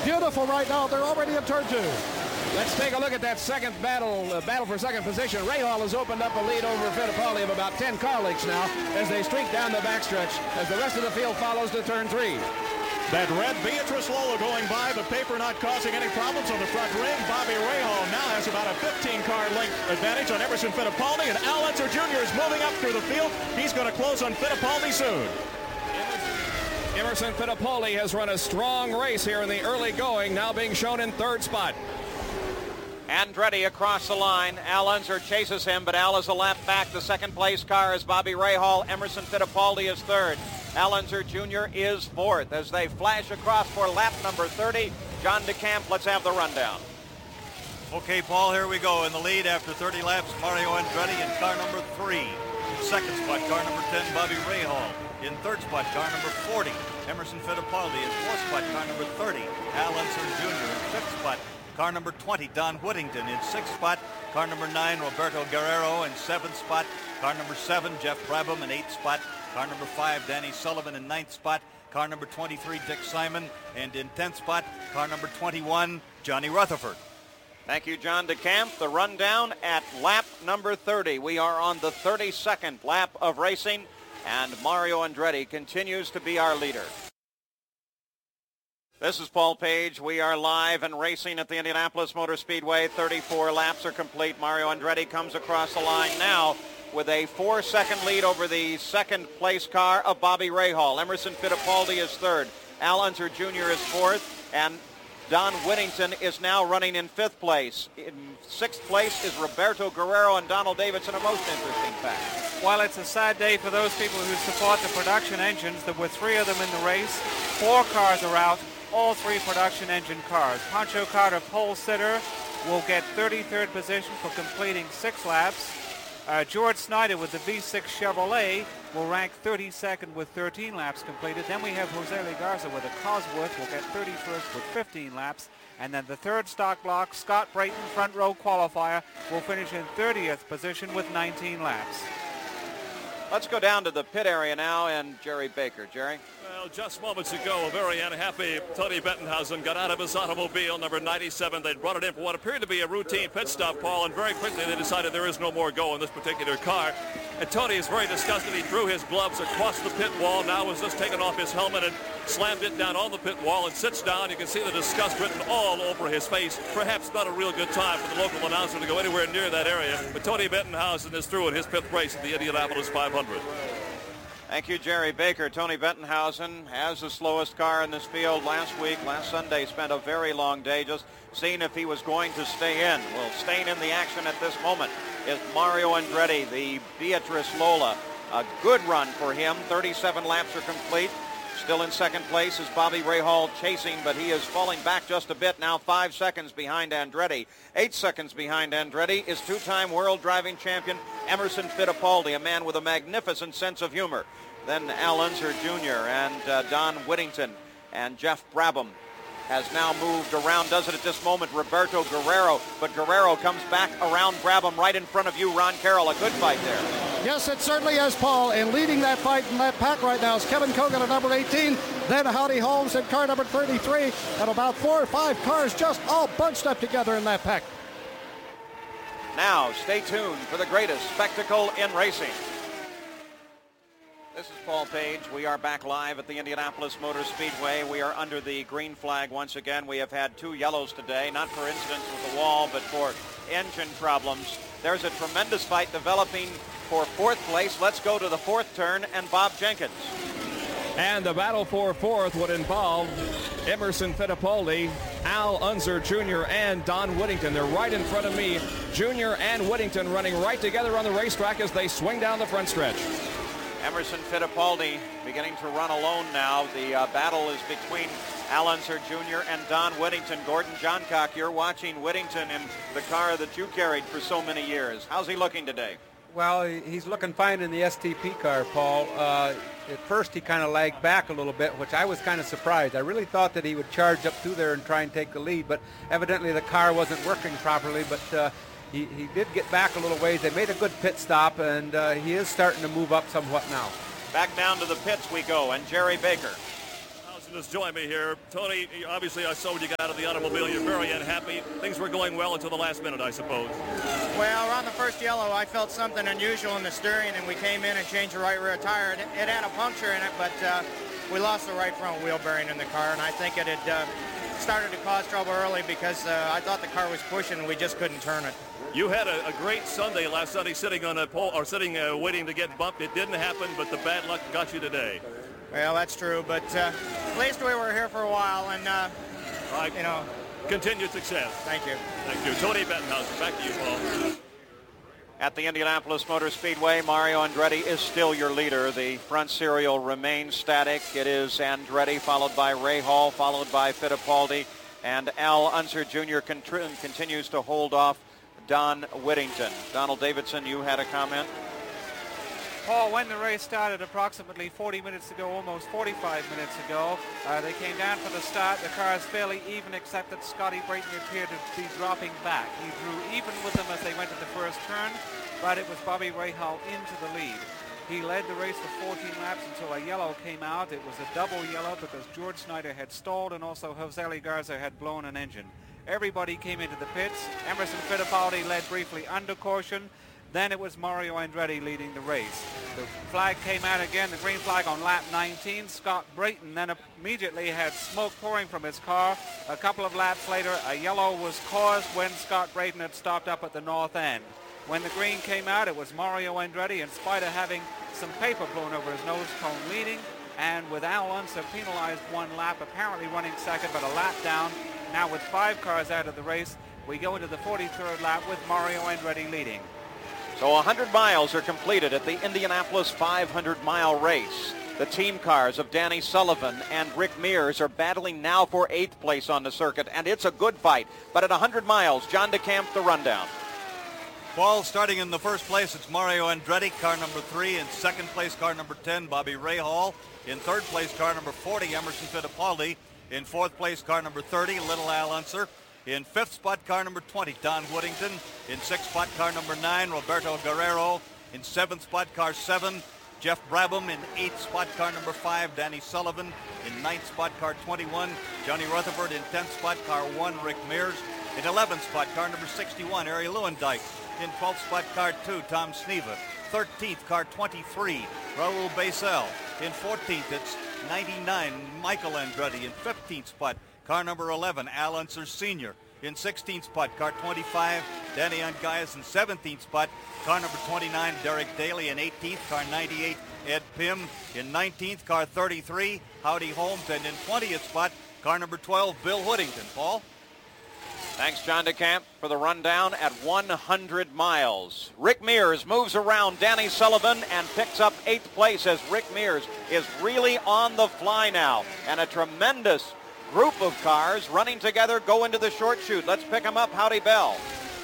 beautiful right now. They're already in turn 2. Let's take a look at that second battle for second position. Rahal has opened up a lead over Fittipaldi of about 10 car lengths now as they streak down the backstretch as the rest of the field follows to turn 3. That red Beatrice Lola going by, but paper not causing any problems on the front ring. Bobby Rahal now has about a 15-car length advantage on Emerson Fittipaldi, and Al Unser Jr. is moving up through the field. He's going to close on Fittipaldi soon. Emerson Fittipaldi has run a strong race here in the early going, now being shown in third spot. Andretti across the line. Al Unser chases him, but Al is a lap back. The second place car is Bobby Rahal. Emerson Fittipaldi is third. Al Unser Jr. is fourth as they flash across for lap number 30. John DeCamp, let's have the rundown. Okay, Paul, here we go. In the lead after 30 laps, Mario Andretti in car number 3. In second spot, car number 10, Bobby Rahal. In third spot, car number 40, Emerson Fittipaldi. In fourth spot, car number 30, Al Unser Jr. In fifth spot, car number 20, Don Whittington. In sixth spot, car number 9, Roberto Guerrero. In seventh spot, car number 7, Jeff Brabham. In eighth spot, car number 5, Danny Sullivan. In ninth spot, car number 23, Dick Simon. And in 10th spot, car number 21, Johnny Rutherford. Thank you, John DeCamp. The rundown at lap number 30. We are on the 32nd lap of racing, and Mario Andretti continues to be our leader. This is Paul Page. We are live and racing at the Indianapolis Motor Speedway. 34 laps are complete. Mario Andretti comes across the line now with a 4-second lead over the second place car of Bobby Rahal. Emerson Fittipaldi is third. Al Unser Jr. is fourth, and Don Whittington is now running in fifth place. In sixth place is Roberto Guerrero and Donald Davidson, a most interesting fact. While it's a sad day for those people who support the production engines, there were 3 of them in the race. 4 cars are out, all 3 production engine cars. Pancho Carter, pole sitter, will get 33rd position for completing 6 laps. George Snyder with the V6 Chevrolet will rank 32nd with 13 laps completed. Then we have Jose Legarza with a Cosworth will get 31st with 15 laps. And then the third stock block, Scott Brayton, front row qualifier, will finish in 30th position with 19 laps. Let's go down to the pit area now and Jerry Baker. Jerry? Well, just moments ago, a very unhappy Tony Bettenhausen got out of his automobile, number 97. They'd brought it in for what appeared to be a routine pit stop, Paul, and very quickly they decided there is no more go in this particular car. And Tony is very disgusted. He threw his gloves across the pit wall, now has just taken off his helmet and slammed it down on the pit wall and sits down. You can see the disgust written all over his face. Perhaps not a real good time for the local announcer to go anywhere near that area, but Tony Bettenhausen is through in his 5th race at the Indianapolis 500. Thank you, Jerry Baker. Tony Bettenhausen has the slowest car in this field last Sunday, spent a very long day just seeing if he was going to stay in. Well, staying in the action at this moment is Mario Andretti, the Beatrice Lola. A good run for him. 37 laps are complete. Still in second place is Bobby Rahal chasing, but he is falling back just a bit now, 5 seconds behind Andretti. 8 seconds behind Andretti is 2-time world driving champion Emerson Fittipaldi, a man with a magnificent sense of humor. Then Al Unser Jr. and Don Whittington and Jeff Brabham has now moved around, does it at this moment, Roberto Guerrero, but Guerrero comes back around Brabham right in front of you, Ron Carroll. A good fight there. Yes, it certainly is, Paul. And leading that fight in that pack right now is Kevin Kogan at number 18, then Howdy Holmes in car number 33, and about 4 or 5 cars just all bunched up together in that pack. Now, stay tuned for the greatest spectacle in racing. This is Paul Page. We are back live at the Indianapolis Motor Speedway. We are under the green flag once again. We have had 2 yellows today, not for incidents with the wall, but for engine problems. There's a tremendous fight developing for 4th place. Let's go to the 4th turn and Bob Jenkins. And the battle for 4th would involve Emerson Fittipaldi, Al Unser Jr., and Don Whittington. They're right in front of me. Jr. and Whittington running right together on the racetrack as they swing down the front stretch. Emerson Fittipaldi beginning to run alone now. The battle is between Al Unser Jr. and Don Whittington. Gordon Johncock, you're watching Whittington in the car that you carried for so many years. How's he looking today? Well, he's looking fine in the STP car, Paul. At first, he kind of lagged back a little bit, which I was kind of surprised. I really thought that he would charge up through there and try and take the lead, but evidently the car wasn't working properly, but he did get back a little ways. They made a good pit stop, and he is starting to move up somewhat now. Back down to the pits we go, and Jerry Baker. Johnson has joined me here. Tony, obviously I saw when you got out of the automobile, you're very unhappy. Things were going well until the last minute, I suppose. Well, around the first yellow, I felt something unusual in the steering, and we came in and changed the right rear tire. It had a puncture in it, but we lost the right front wheel bearing in the car, and I think it had started to cause trouble early because I thought the car was pushing and we just couldn't turn it. You had a great Sunday last Sunday sitting on a pole, or sitting waiting to get bumped. It didn't happen, but the bad luck got you today. Well, that's true, but at least we were here for a while, and, you know. Continued success. Thank you. Thank you. Tony Bettenhausen, back to you, Paul. At the Indianapolis Motor Speedway, Mario Andretti is still your leader. The front serial remains static. It is Andretti, followed by Ray Hall, followed by Fittipaldi, and Al Unser Jr. continues to hold off Don Whittington. Donald Davidson, you had a comment? Paul, when the race started approximately 40 minutes ago, almost 45 minutes ago, they came down for the start. The car is fairly even, except that Scotty Brayton appeared to be dropping back. He drew even with them as they went to the first turn, but it was Bobby Rahal into the lead. He led the race for 14 laps until a yellow came out. It was a double yellow because George Snyder had stalled and also Jose Garza had blown an engine. Everybody came into the pits. Emerson Fittipaldi led briefly under caution. Then it was Mario Andretti leading the race. The flag came out again, the green flag on lap 19. Scott Brayton then immediately had smoke pouring from his car. A couple of laps later, a yellow was caused when Scott Brayton had stopped up at the north end. When the green came out, it was Mario Andretti, in spite of having some paper blown over his nose cone, leading. And with Al Unser penalized one lap, apparently running second, but a lap down. Now with 5 cars out of the race, we go into the 43rd lap with Mario Andretti leading. So 100 miles are completed at the Indianapolis 500-mile race. The team cars of Danny Sullivan and Rick Mears are battling now for 8th place on the circuit, and it's a good fight. But at 100 miles, John DeCamp, the rundown. Paul, starting in the first place, it's Mario Andretti, car number 3. In second place, car number 10, Bobby Rahal. In third place, car number 40, Emerson Fittipaldi. In fourth place, car number 30, Little Al Unser. In fifth spot, car number 20, Don Whittington. In sixth spot, car number 9, Roberto Guerrero. In seventh spot, car 7, Jeff Brabham. In eighth spot, car number 5, Danny Sullivan. In ninth spot, car 21, Johnny Rutherford. In 10th spot, car 1, Rick Mears. In 11th spot, car number 61, Arie Lewandijk. In 12th spot, car 2, Tom Sneva. 13th, car 23, Raul Basel. In 14th, it's 99, Michael Andretti. In 15th spot, car number 11, Al Unser Sr. In 16th spot, car 25, Danny Ungaias. In 17th spot, car number 29, Derek Daly. In 18th, car 98, Ed Pym. In 19th, car 33, Howdy Holmes. And in 20th spot, car number 12, Bill Whittington. Paul? Thanks, John DeCamp, for the rundown at 100 miles. Rick Mears moves around Danny Sullivan and picks up 8th place as Rick Mears is really on the fly now. And a tremendous group of cars running together go into the short chute. Let's pick them up. Howdy, Bell.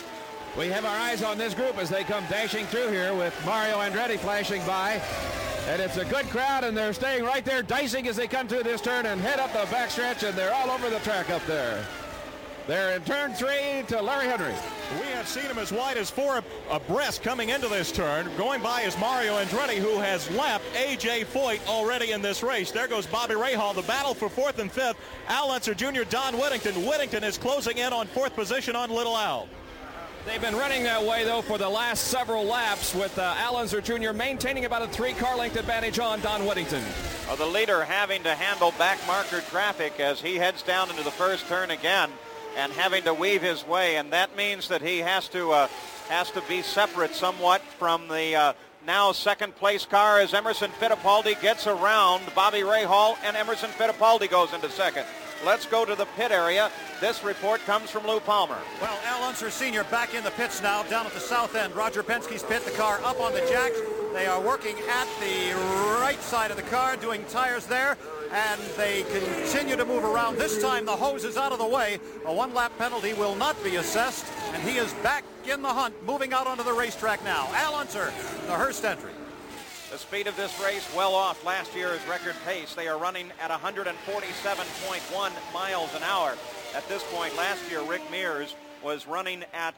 We have our eyes on this group as they come dashing through here with Mario Andretti flashing by. And it's a good crowd, and they're staying right there, dicing as they come through this turn and head up the backstretch, and they're all over the track up there. They're in turn 3 to Larry Henry. We have seen him as wide as 4 abreast coming into this turn. Going by is Mario Andretti, who has left A.J. Foyt already in this race. There goes Bobby Rahal. The battle for 4th and 5th. Al Unser Jr., Don Whittington. Whittington is closing in on 4th position on Little Al. They've been running that way, though, for the last several laps, with Al Unser Jr. maintaining about a 3-car length advantage on Don Whittington. Oh, the leader having to handle back marker traffic as he heads down into the first turn again, and having to weave his way, and that means that he has to be separate somewhat from the now second place car as Emerson Fittipaldi gets around Bobby Rahal, and Emerson Fittipaldi goes into second. Let's go to the pit area. This report comes from Lou Palmer. Well, Al Unser Sr. back in the pits now, down at the south end. Roger Penske's pit, the car up on the jacks. They are working at the right side of the car, doing tires there, and they continue to move around. This time the hose is out of the way. A 1-lap penalty will not be assessed, and he is back in the hunt, moving out onto the racetrack now. Al Unser, the Hearst entry. The speed of this race well off last year's record pace. They are running at 147.1 miles an hour. At this point last year, Rick Mears was running at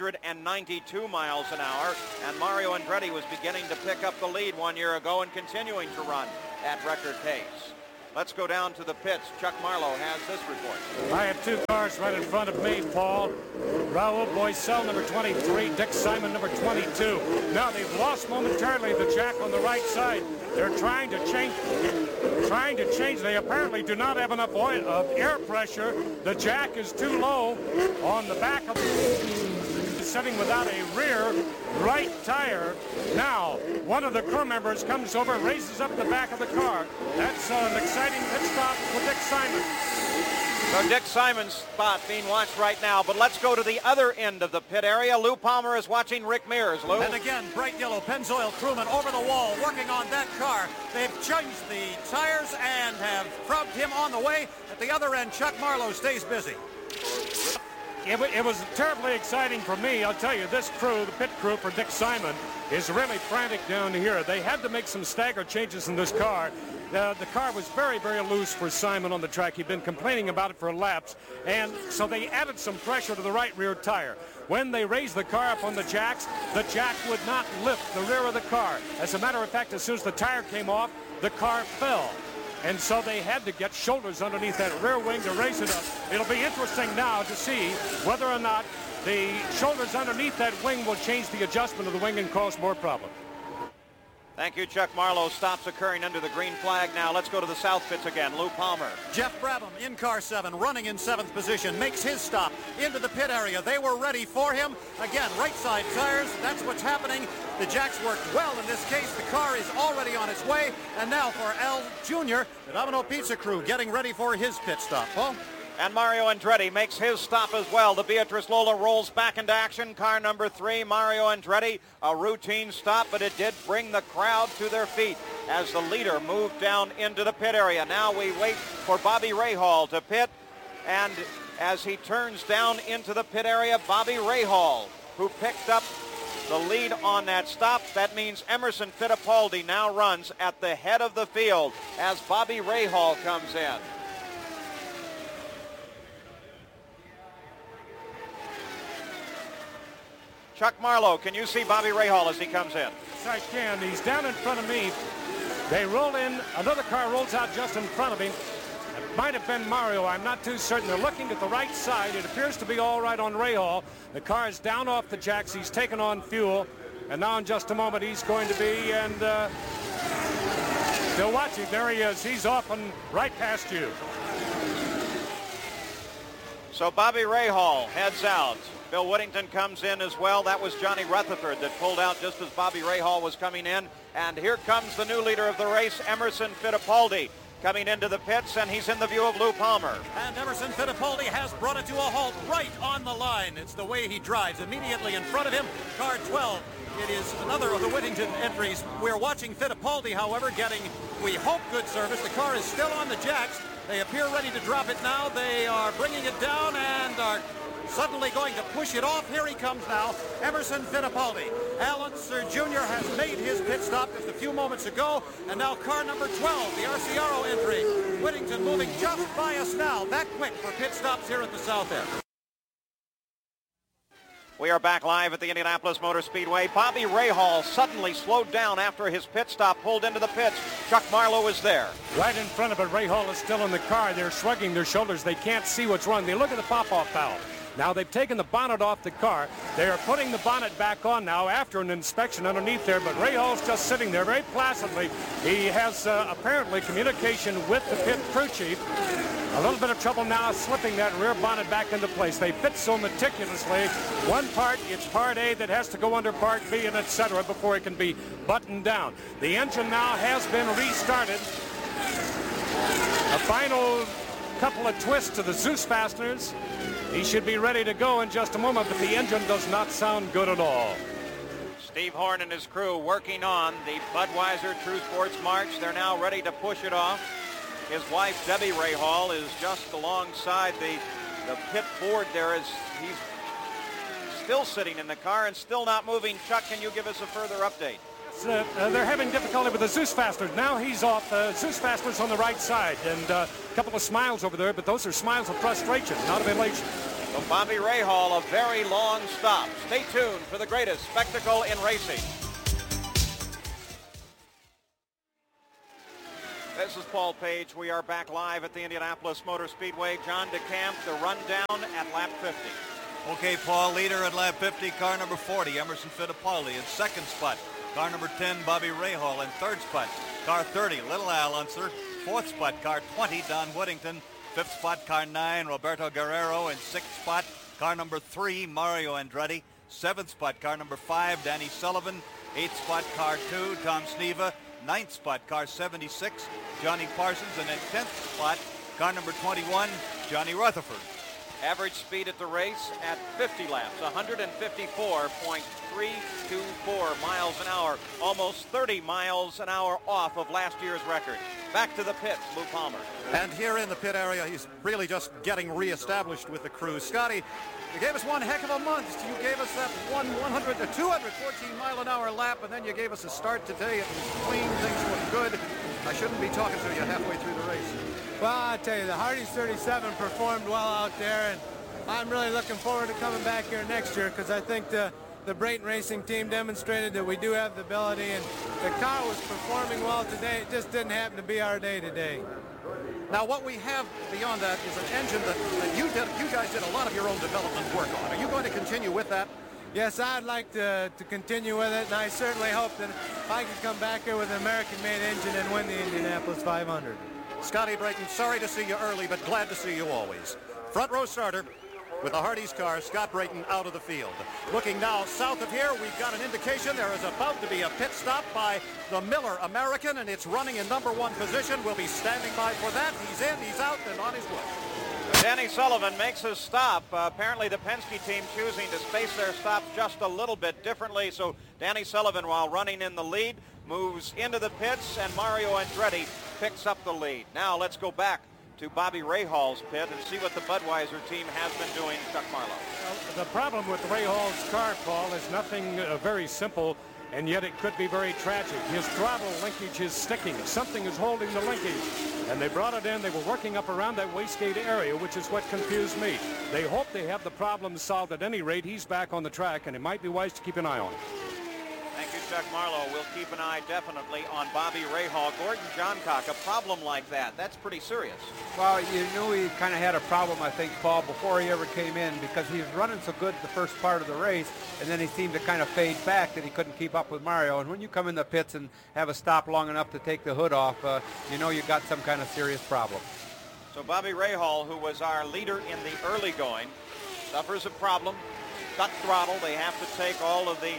192 miles an hour, and Mario Andretti was beginning to pick up the lead 1 year ago and continuing to run at record pace. Let's go down to the pits. Chuck Marlowe has this report. I have two cars right in front of me, Paul. Raul Boesel, number 23, Dick Simon, number 22. Now they've lost momentarily the jack on the right side. They're trying to change. They apparently do not have enough air pressure. The jack is too low on the back of sitting without a rear right tire. Now, one of the crew members comes over, raises up the back of the car. That's an exciting pit stop for Dick Simon. So Dick Simon's spot being watched right now, but let's go to the other end of the pit area. Lou Palmer is watching Rick Mears. Lou? And again, bright yellow Pennzoil crewman over the wall working on that car. They've changed the tires and have rubbed him on the way. At the other end, Chuck Marlowe stays busy. It was terribly exciting for me. I'll tell you, this crew, the pit crew for Dick Simon, is really frantic down here. They had to make some stagger changes in this car. The car was very, very loose for Simon on the track. He'd been complaining about it for laps, and so they added some pressure to the right rear tire. When they raised the car up on the jack would not lift the rear of the car. As a matter of fact, as soon as the tire came off, the car fell. And so they had to get shoulders underneath that rear wing to raise it up. It'll be interesting now to see whether or not the shoulders underneath that wing will change the adjustment of the wing and cause more problems. Thank you, Chuck Marlowe. Stops occurring under the green flag now. Let's go to the south pits again. Lou Palmer. Jeff Brabham in car 7, running in 7th position, makes his stop into the pit area. They were ready for him. Again, right side tires. That's what's happening. The jacks worked well in this case. The car is already on its way. And now for Al Jr., the Domino Pizza crew, getting ready for his pit stop. Paul? And Mario Andretti makes his stop as well. The Beatrice Lola rolls back into action. Car number 3, Mario Andretti, a routine stop, but it did bring the crowd to their feet as the leader moved down into the pit area. Now we wait for Bobby Rahal to pit, and as he turns down into the pit area, Bobby Rahal, who picked up the lead on that stop. That means Emerson Fittipaldi now runs at the head of the field as Bobby Rahal comes in. Chuck Marlowe, can you see Bobby Rahal as he comes in? Yes, I can. He's down in front of me. They roll in. Another car rolls out just in front of him. It might have been Mario. I'm not too certain. They're looking at the right side. It appears to be all right on Rahal. The car is down off the jacks. He's taken on fuel. And now in just a moment he's going to be, and still watching. There he is. He's off and right past you. So Bobby Rahal heads out. Bill Whittington comes in as well. That was Johnny Rutherford that pulled out just as Bobby Rahal was coming in. And here comes the new leader of the race, Emerson Fittipaldi, coming into the pits, and he's in the view of Lou Palmer. And Emerson Fittipaldi has brought it to a halt right on the line. It's the way he drives. Immediately in front of him, car 12. It is another of the Whittington entries. We're watching Fittipaldi, however, getting, we hope, good service. The car is still on the jacks. They appear ready to drop it now. They are bringing it down and are suddenly going to push it off. Here he comes now, Emerson Fittipaldi. Al Unser Jr. has made his pit stop just a few moments ago, and now car number 12, the Arciaro entry. Whittington moving just by us now, that quick for pit stops here at the south end. We are back live at the Indianapolis Motor Speedway. Bobby Rahal suddenly slowed down after his pit stop, pulled into the pits. Chuck Marlowe is there. Right in front of it, Rahal is still in the car. They're shrugging their shoulders. They can't see what's wrong. They look at the pop-off valve. Now they've taken the bonnet off the car. They are putting the bonnet back on now after an inspection underneath there, but Rahal's just sitting there very placidly. He has apparently communication with the pit crew chief. A little bit of trouble now slipping that rear bonnet back into place. They fit so meticulously. One part, it's part A that has to go under part B and etc. before it can be buttoned down. The engine now has been restarted. A final couple of twists to the Zeus fasteners. He should be ready to go in just a moment, but the engine does not sound good at all. Steve Horn and his crew working on the Budweiser True Sports March. They're now ready to push it off. His wife, Debbie Rahal, is just alongside the pit board there. He's still sitting in the car and still not moving. Chuck, can you give us a further update? They're having difficulty with the Zeus fasteners. Now he's off. Zeus fasteners on the right side, and a couple of smiles over there, but those are smiles of frustration, not of elation. So Bobby Rahal, a very long stop. Stay tuned for the greatest spectacle in racing. This is Paul Page. We are back live at the Indianapolis Motor Speedway. John DeCamp, the rundown at lap 50. Okay, Paul, leader at lap 50, car number 40, Emerson Fittipaldi. In second spot, car number 10, Bobby Rahal. In third spot, car 30, Little Al Unser. Fourth spot, car 20, Don Whittington. Fifth spot, car 9, Roberto Guerrero. In sixth spot, car number 3, Mario Andretti. Seventh spot, car number 5, Danny Sullivan. Eighth spot, car 2, Tom Sneva. Ninth spot, car 76, Johnny Parsons. And in 10th spot, car number 21, Johnny Rutherford. Average speed at the race at 50 laps, 154.324 miles an hour, almost 30 miles an hour off of last year's record. Back to the pits, Lou Palmer. And here in the pit area, he's really just getting reestablished with the crew. Scotty, you gave us one heck of a month. You gave us that 214 mile an hour lap, and then you gave us a start today. It was clean, things looked good. I shouldn't be talking to you halfway through the race. Well, I'll tell you, the Hardee's 37 performed well out there, and I'm really looking forward to coming back here next year because I think the Brayton Racing team demonstrated that we do have the ability, and the car was performing well today. It just didn't happen to be our day today. Now, what we have beyond that is an engine that you guys did a lot of your own development work on. Are you going to continue with that? Yes, I'd like to continue with it, and I certainly hope that I can come back here with an American-made engine and win the Indianapolis 500. Scotty Brayton, sorry to see you early, but glad to see you always. Front row starter with the Hardee's car, Scott Brayton out of the field. Looking now south of here, we've got an indication there is about to be a pit stop by the Miller American, and it's running in number 1 position. We'll be standing by for that. He's in, he's out, and on his way. Danny Sullivan makes his stop. Apparently the Penske team choosing to space their stops just a little bit differently. So Danny Sullivan, while running in the lead, moves into the pits, and Mario Andretti picks up the lead. Now let's go back to Bobby Rahal's pit and see what the Budweiser team has been doing. Chuck Marlowe. The problem with Rahal's car, Paul, is nothing very simple, and yet it could be very tragic. His throttle linkage is sticking. Something is holding the linkage. And they brought it in. They were working up around that wastegate area, which is what confused me. They hope they have the problem solved. At any rate, he's back on the track, and it might be wise to keep an eye on him. Thank you, Chuck Marlowe. We'll keep an eye definitely on Bobby Rahal. Gordon Johncock, a problem like that, that's pretty serious. Well, you knew he kind of had a problem, I think, Paul, before he ever came in, because he was running so good the first part of the race, and then he seemed to kind of fade back that he couldn't keep up with Mario. And when you come in the pits and have a stop long enough to take the hood off, you know you've got some kind of serious problem. So Bobby Rahal, who was our leader in the early going, suffers a problem. Cut throttle. They have to take all of the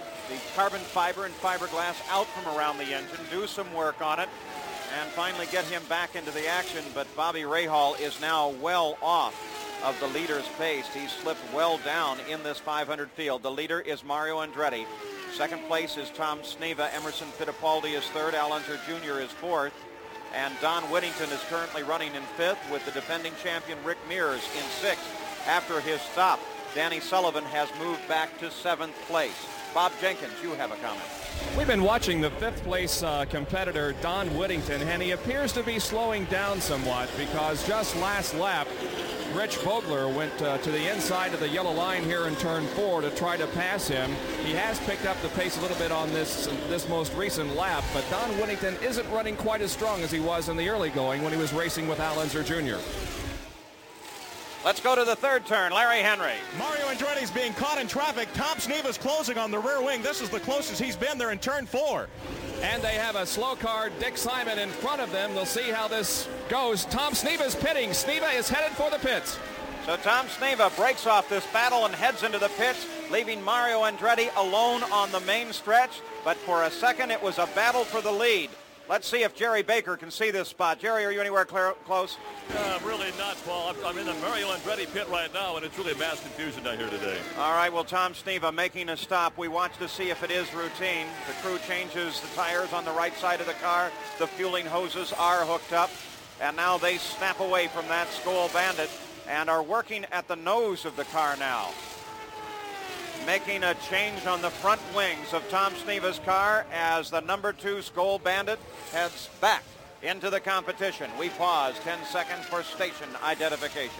carbon fiber and fiberglass out from around the engine, do some work on it, and finally get him back into the action. But Bobby Rahal is now well off of the leader's pace. He's slipped well down in this 500 field. The leader is Mario Andretti. Second place is Tom Sneva. Emerson Fittipaldi is third. Al Unser Jr. is fourth. And Don Whittington is currently running in fifth, with the defending champion Rick Mears in sixth. After his stop, Danny Sullivan has moved back to seventh place. Bob Jenkins, you have a comment. We've been watching the fifth place competitor, Don Whittington, and he appears to be slowing down somewhat, because just last lap, Rich Vogler went to the inside of the yellow line here in turn 4 to try to pass him. He has picked up the pace a little bit on this most recent lap, but Don Whittington isn't running quite as strong as he was in the early going when he was racing with Al Unser Jr. Let's go to the third turn. Larry Henry. Mario Andretti's being caught in traffic. Tom Sneva's closing on the rear wing. This is the closest he's been there in turn 4. And they have a slow car, Dick Simon, in front of them. They'll see how this goes. Tom Sneva's pitting. Sneva is headed for the pits. So Tom Sneva breaks off this battle and heads into the pits, leaving Mario Andretti alone on the main stretch. But for a second, it was a battle for the lead. Let's see if Jerry Baker can see this spot. Jerry, are you anywhere close? Really not, Paul. I'm in the Mario Andretti pit right now, and it's really mass confusion down here today. All right, well, Tom Sneva making a stop. We watch to see if it is routine. The crew changes the tires on the right side of the car. The fueling hoses are hooked up, and now they snap away from that Skoal Bandit and are working at the nose of the car now, making a change on the front wings of Tom Sneva's car as the number 2 Skoal Bandit heads back into the competition. We pause 10 seconds for station identification.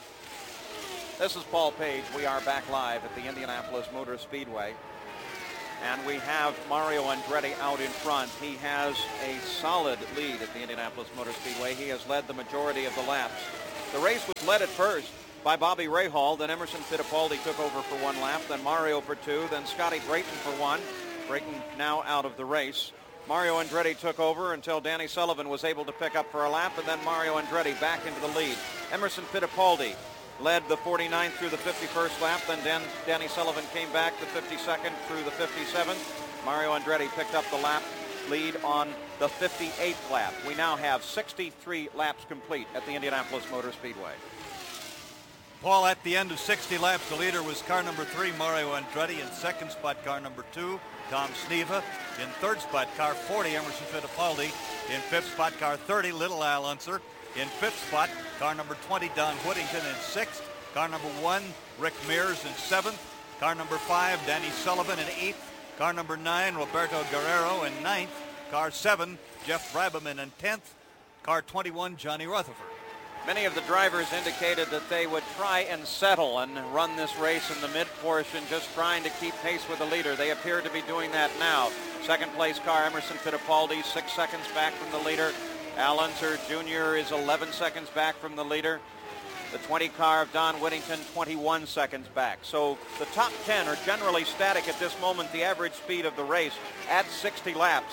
This is Paul Page. We are back live at the Indianapolis Motor Speedway. And we have Mario Andretti out in front. He has a solid lead at the Indianapolis Motor Speedway. He has led the majority of the laps. The race was led at first by Bobby Rahal. Then Emerson Fittipaldi took over for 1 lap. Then Mario for 2. Then Scotty Brayton for 1. Brayton now out of the race. Mario Andretti took over until Danny Sullivan was able to pick up for a lap. And then Mario Andretti back into the lead. Emerson Fittipaldi led the 49th through the 51st lap. Then Danny Sullivan came back the 52nd through the 57th. Mario Andretti picked up the lap lead on the 58th lap. We now have 63 laps complete at the Indianapolis Motor Speedway. Paul, at the end of 60 laps, the leader was car number 3, Mario Andretti. In second spot, car number 2, Tom Sneva. In third spot, car 40, Emerson Fittipaldi. In fifth spot, car 30, Little Al Unser. In fifth spot, car number 20, Don Whittington. In sixth, car number 1, Rick Mears. In seventh, car number 5, Danny Sullivan. In eighth, car number 9, Roberto Guerrero. In ninth, car 7, Jeff Brabeman. In 10th, car 21, Johnny Rutherford. Many of the drivers indicated that they would try and settle and run this race in the mid-portion, just trying to keep pace with the leader. They appear to be doing that now. Second place car, Emerson Fittipaldi, 6 seconds back from the leader. Al Unser Jr. is 11 seconds back from the leader. The 20 car of Don Whittington, 21 seconds back. So the top 10 are generally static at this moment. The average speed of the race at 60 laps,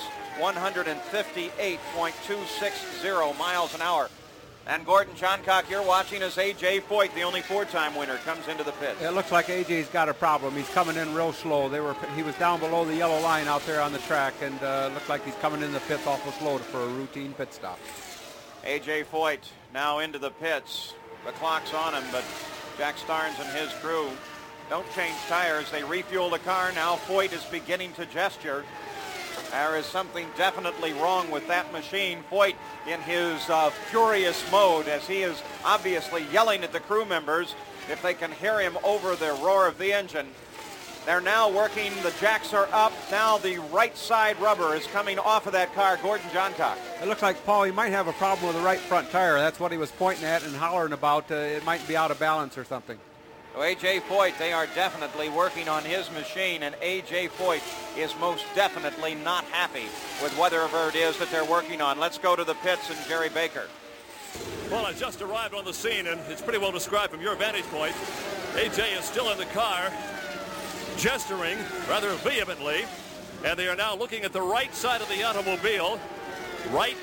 158.260 miles an hour. And Gordon Johncock, you're watching as A.J. Foyt, the only 4-time winner, comes into the pit. It looks like A.J.'s got a problem. He's coming in real slow. He was down below the yellow line out there on the track, and looked like he's coming in the pits awful slow for a routine pit stop. A.J. Foyt now into the pits. The clock's on him, but Jack Starnes and his crew don't change tires. They refuel the car. Now Foyt is beginning to gesture. There is something definitely wrong with that machine. Foyt in his furious mode, as he is obviously yelling at the crew members if they can hear him over the roar of the engine. They're now working, the jacks are up. Now the right side rubber is coming off of that car. Gordon Johncock. It looks like, Paul, he might have a problem with the right front tire. That's what he was pointing at and hollering about. It might be out of balance or something. So A.J. Foyt, they are definitely working on his machine, and A.J. Foyt is most definitely not happy with whatever it is that they're working on. Let's go to the pits and Jerry Baker. Well, I just arrived on the scene, and it's pretty well described from your vantage point. A.J. is still in the car, gesturing rather vehemently, and they are now looking at the right side of the automobile, right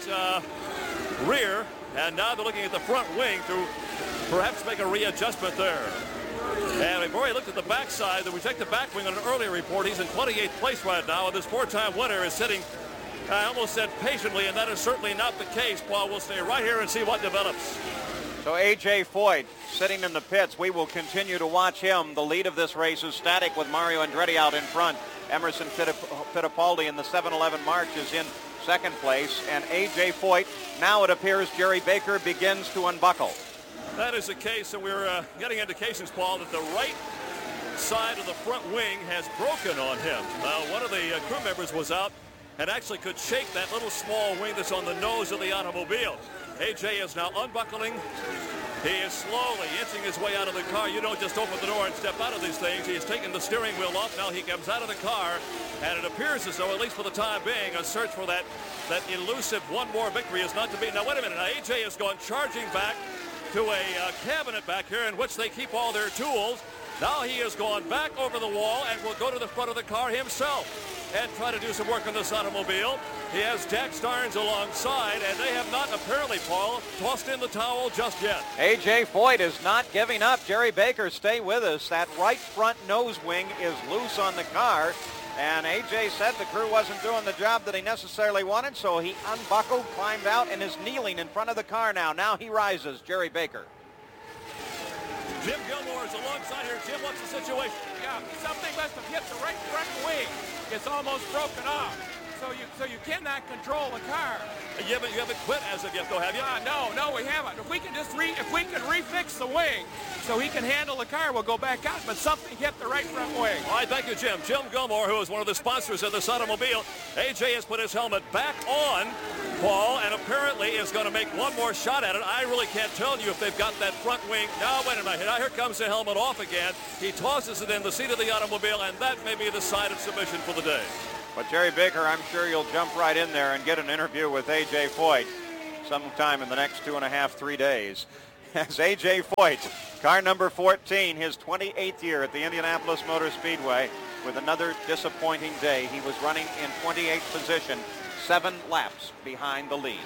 rear, and now they're looking at the front wing to perhaps make a readjustment there. And we've already looked at the backside. That we take the back wing on an earlier report. He's in 28th place right now, and this 4-time winner is sitting, I almost said patiently, and that is certainly not the case. Paul, we'll stay right here and see what develops. So A.J. Foyt sitting in the pits. We will continue to watch him. The lead of this race is static with Mario Andretti out in front. Emerson Fittipaldi in the 7-11 March is in second place. And A.J. Foyt, now it appears Jerry Baker begins to unbuckle. That is the case, and we're getting indications, Paul, that the right side of the front wing has broken on him. One of the crew members was out and actually could shake that little small wing that's on the nose of the automobile. A.J. is now unbuckling. He is slowly inching his way out of the car. You don't just open the door and step out of these things. He has taken the steering wheel off. Now he comes out of the car, and it appears as though, at least for the time being, a search for that elusive one more victory is not to be. Now, wait a minute. Now, A.J. has gone charging back to a cabinet back here in which they keep all their tools. Now he has gone back over the wall and will go to the front of the car himself and try to do some work on this automobile. He has Jack Starnes alongside, and they have not apparently, Paul, tossed in the towel just yet. A.J. Foyt is not giving up. Jerry Baker, stay with us. That right front nose wing is loose on the car. And A.J. said the crew wasn't doing the job that he necessarily wanted, so he unbuckled, climbed out, and is kneeling in front of the car now. Now he rises, Jerry Baker. Jim Gilmore is alongside here. Jim, what's the situation? Yeah, something must have hit the right front wing. It's almost broken off. So you cannot control the car. You haven't quit as of yet, though, have you? No, we haven't. If we can refix the wing so he can handle the car, we'll go back out. But something hit the right front wing. All right, thank you, Jim. Jim Gilmore, who is one of the sponsors of this automobile. A.J. has put his helmet back on. Paul, and apparently is going to make one more shot at it. I really can't tell you if they've got that front wing. Now, wait a minute. Now, here comes the helmet off again. He tosses it in the seat of the automobile, and that may be the side of submission for the day. But Jerry Baker, I'm sure you'll jump right in there and get an interview with A.J. Foyt sometime in the next 2.5, 3 days. As A.J. Foyt, car number 14, his 28th year at the Indianapolis Motor Speedway, with another disappointing day. He was running in 28th position, 7 laps behind the lead.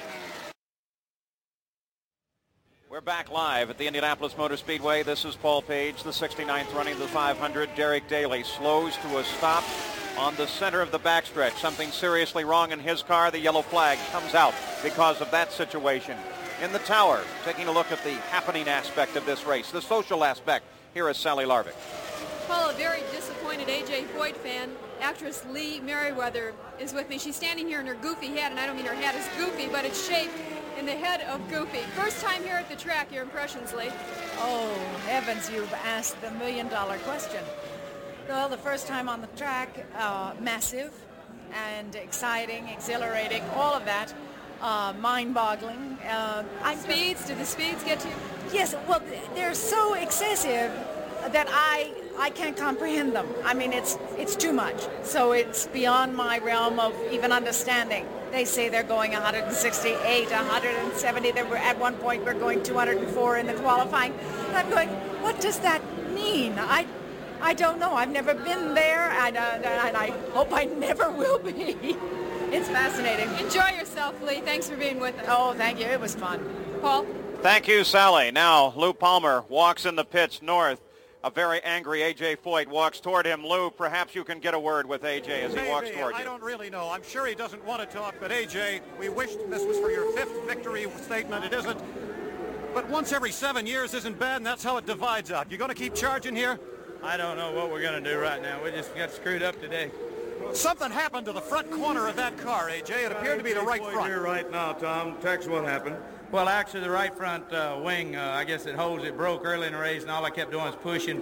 We're back live at the Indianapolis Motor Speedway. This is Paul Page, the 69th running of the 500. Derek Daly slows to a stop on the center of the backstretch. Something seriously wrong in his car. The yellow flag comes out because of that situation. In the tower, taking a look at the happening aspect of this race, the social aspect. Here is Sally Larvick. Well, a very disappointed A.J. Foyt fan. Actress Lee Merriweather is with me. She's standing here in her goofy hat, and I don't mean her hat is goofy, but it's shaped in the head of Goofy. First time here at the track, your impressions, Lee? Oh, heavens, you've asked the million-dollar question. Well, the first time on the track, massive and exciting, exhilarating, all of that, mind-boggling. Did the speeds get to you? Yes, well, they're so excessive that I can't comprehend them. I mean, it's too much. So it's beyond my realm of even understanding. They say they're going 168, 170. They were at one point we're going 204 in the qualifying. And I'm going, what does that mean? I don't know. I've never been there, and I hope I never will be. It's fascinating. Enjoy yourself, Lee. Thanks for being with us. Oh, thank you. It was fun. Paul? Thank you, Sally. Now, Lou Palmer walks in the pits north. A very angry A.J. Foyt walks toward him. Lou, perhaps you can get a word with A.J. as he walks toward you. I don't really know. I'm sure he doesn't want to talk, but A.J., we wished this was for your 5th victory statement. It isn't. But once every 7 years isn't bad, and that's how it divides out. You going to keep charging here? I don't know what we're going to do right now. We just got screwed up today. Something happened to the front corner of that car, A.J. It appeared to be the right front. Here right now, Tom. Text what happened. Well, actually, the right front wing, I guess it broke early in the race, and all I kept doing was pushing,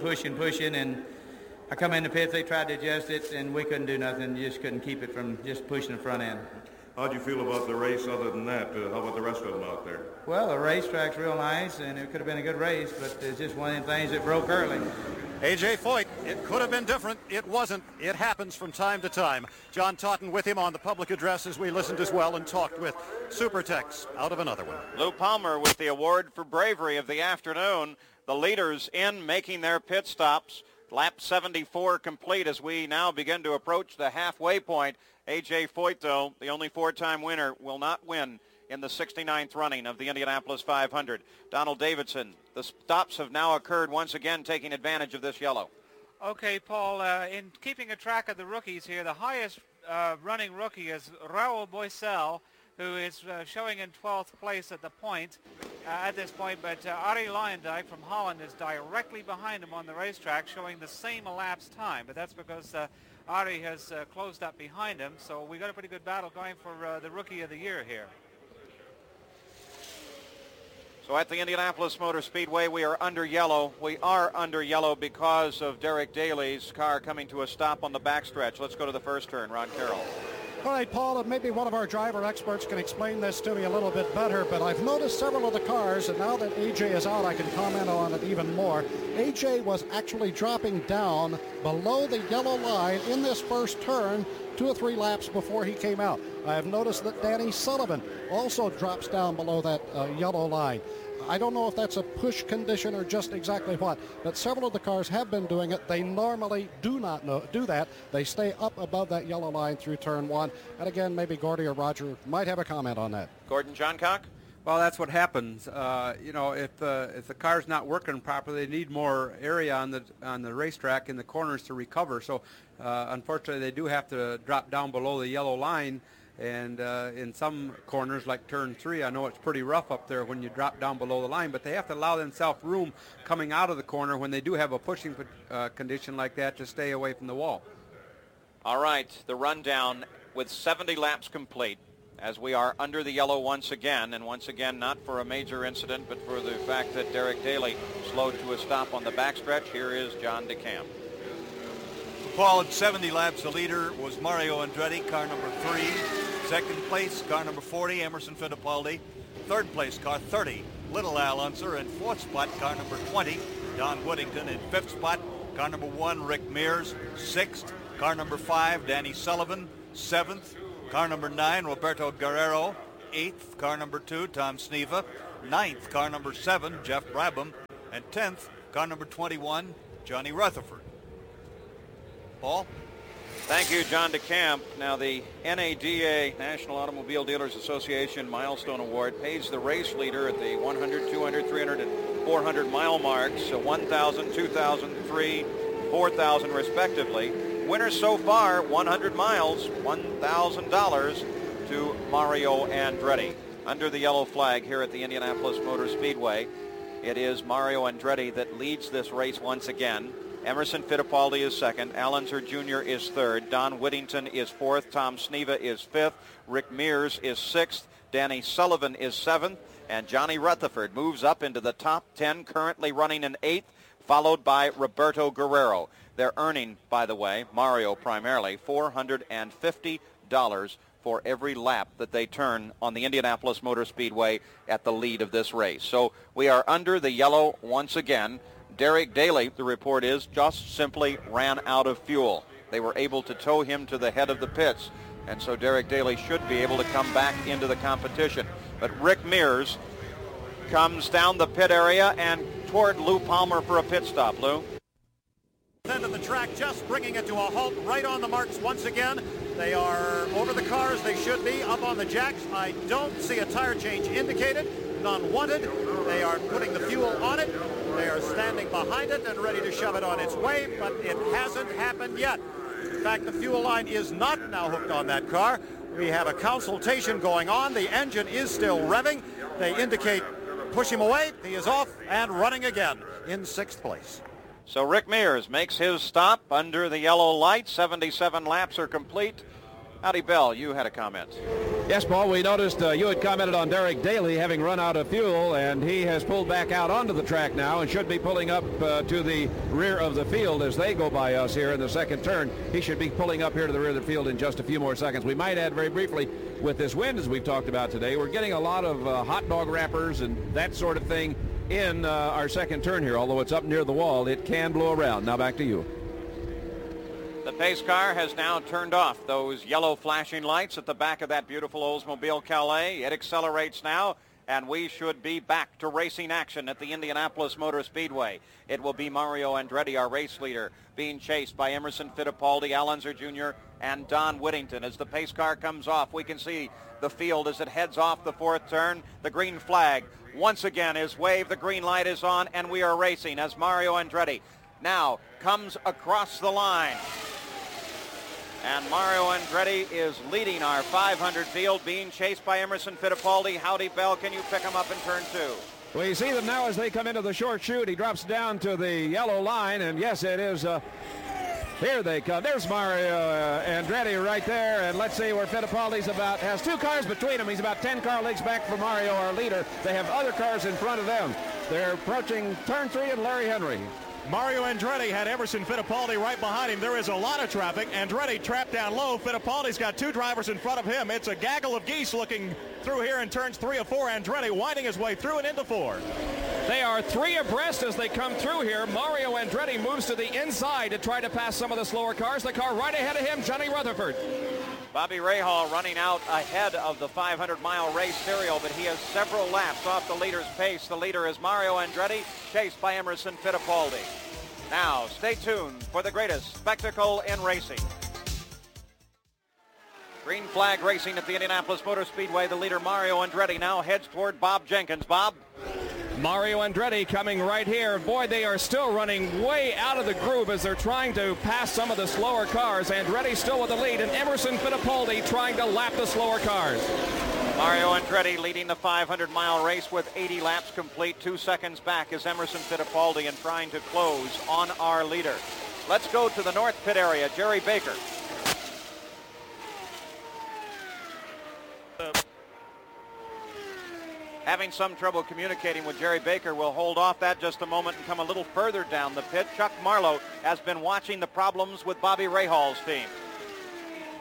and I come in the pits, they tried to adjust it, and we couldn't do nothing. You just couldn't keep it from just pushing the front end. How'd you feel about the race other than that? How about the rest of them out there? Well, the racetrack's real nice, and it could have been a good race, but it's just one of them things that broke early. A.J. Foyt, it could have been different. It wasn't. It happens from time to time. John Totten with him on the public address as we listened as well and talked with Supertex out of another one. Lou Palmer with the award for bravery of the afternoon. The leaders in making their pit stops. Lap 74 complete as we now begin to approach the halfway point. A.J. Foyt, though, the only 4-time winner, will not win in the 69th running of the Indianapolis 500. Donald Davidson, the stops have now occurred once again, taking advantage of this yellow. Okay, Paul, in keeping a track of the rookies here, the highest running rookie is Raul Boesel, who is showing in 12th place at the point, at this point, but Arie Luyendyk from Holland is directly behind him on the racetrack, showing the same elapsed time, but that's because Arie has closed up behind him, so we got a pretty good battle going for the Rookie of the Year here. So at the Indianapolis Motor Speedway, we are under yellow. We are under yellow because of Derek Daly's car coming to a stop on the backstretch. Let's go to the first turn. Ron Carroll. All right, Paul, and maybe one of our driver experts can explain this to me a little bit better, but I've noticed several of the cars, and now that A.J. is out, I can comment on it even more. A.J. was actually dropping down below the yellow line in this first turn 2 or 3 laps before he came out. I have noticed that Danny Sullivan also drops down below that yellow line. I don't know if that's a push condition or just exactly what, but several of the cars have been doing it. They normally do not do that. They stay up above that yellow line through turn 1. And again, maybe Gordy or Roger might have a comment on that. Gordon Johncock? Well, that's what happens. You know, if the car's not working properly, they need more area on the racetrack in the corners to recover. So, unfortunately, they do have to drop down below the yellow line. And in some corners, like turn 3, I know it's pretty rough up there when you drop down below the line, but they have to allow themselves room coming out of the corner when they do have a pushing condition like that to stay away from the wall. All right, the rundown with 70 laps complete as we are under the yellow once again, and once again not for a major incident, but for the fact that Derek Daly slowed to a stop on the backstretch. Here is John DeCamp. Paul, at 70 laps, the leader was Mario Andretti, car number 3. Second place, car number 40, Emerson Fittipaldi. Third place, car 30, Little Al Unser. In fourth spot, car number 20, Don Whittington. In fifth spot, car number 1, Rick Mears. Sixth, car number 5, Danny Sullivan. Seventh, car number 9, Roberto Guerrero. Eighth, car number 2, Tom Sneva. Ninth, car number 7, Jeff Brabham. And 10th, car number 21, Johnny Rutherford. Paul? Thank you, John DeCamp. Now, the NADA, National Automobile Dealers Association Milestone Award, pays the race leader at the 100, 200, 300, and 400 mile marks, 1,000, 2,000, 3,000, 4,000 respectively. Winners so far, 100 miles, $1,000 to Mario Andretti. Under the yellow flag here at the Indianapolis Motor Speedway, it is Mario Andretti that leads this race once again. Emerson Fittipaldi is second. Al Unser Jr. is third. Don Whittington is fourth. Tom Sneva is fifth. Rick Mears is sixth. Danny Sullivan is seventh. And Johnny Rutherford moves up into the top 10, currently running in eighth, followed by Roberto Guerrero. They're earning, by the way, Mario primarily, $450 for every lap that they turn on the Indianapolis Motor Speedway at the lead of this race. So we are under the yellow once again. Derek Daly, the report is, just simply ran out of fuel. They were able to tow him to the head of the pits, and so Derek Daly should be able to come back into the competition. But Rick Mears comes down the pit area and toward Lou Palmer for a pit stop. Lou? End of the track, just bringing it to a halt right on the marks once again. They are over the cars. They should be up on the jacks. I don't see a tire change indicated. None wanted. They are putting the fuel on it. They are standing behind it and ready to shove it on its way, but it hasn't happened yet. In fact, the fuel line is not now hooked on that car. We have a consultation going on. The engine is still revving. They indicate push him away. He is off and running again in sixth place. So Rick Mears makes his stop under the yellow light. 77 laps are complete. Howdy, Bell, you had a comment. Yes, Paul, we noticed you had commented on Derek Daly having run out of fuel, and he has pulled back out onto the track now and should be pulling up to the rear of the field as they go by us here in the second turn. He should be pulling up here to the rear of the field in just a few more seconds. We might add very briefly, with this wind as we've talked about today, we're getting a lot of hot dog wrappers and that sort of thing in our second turn here. Although it's up near the wall, it can blow around. Now back to you. The pace car has now turned off those yellow flashing lights at the back of that beautiful Oldsmobile Calais. It accelerates now, and we should be back to racing action at the Indianapolis Motor Speedway. It will be Mario Andretti, our race leader, being chased by Emerson Fittipaldi, Al Unser Jr., and Don Whittington. As the pace car comes off, we can see the field as it heads off the fourth turn. The green flag once again is waved. The green light is on, and we are racing as Mario Andretti now comes across the line. And Mario Andretti is leading our 500 field, being chased by Emerson Fittipaldi. Howdy, Bell, can you pick him up in turn two? We see them now as they come into the short chute. He drops down to the yellow line, and yes, it is. Here they come. There's Mario Andretti right there, and let's see where Fittipaldi's has two cars between them. He's about 10 car lengths back from Mario, our leader. They have other cars in front of them. They're approaching turn 3 and Larry Henry. Mario Andretti had Emerson Fittipaldi right behind him. There is a lot of traffic. Andretti trapped down low. Fittipaldi's got two drivers in front of him. It's a gaggle of geese looking through here in turns 3 of 4. Andretti winding his way through and into 4. They are 3 abreast as they come through here. Mario Andretti moves to the inside to try to pass some of the slower cars. The car right ahead of him, Johnny Rutherford. Bobby Rahal running out ahead of the 500-mile race serial, but he has several laps off the leader's pace. The leader is Mario Andretti, chased by Emerson Fittipaldi. Now, stay tuned for the greatest spectacle in racing. Green flag racing at the Indianapolis Motor Speedway. The leader, Mario Andretti, now heads toward Bob Jenkins. Bob? Mario Andretti coming right here. Boy, they are still running way out of the groove as they're trying to pass some of the slower cars. Andretti still with the lead, and Emerson Fittipaldi trying to lap the slower cars. Mario Andretti leading the 500-mile race with 80 laps complete. 2 seconds back is Emerson Fittipaldi and trying to close on our leader. Let's go to the north pit area. Jerry Baker. Having some trouble communicating with Jerry Baker. We'll hold off that just a moment and come a little further down the pit. Chuck Marlowe has been watching the problems with Bobby Rahal's team.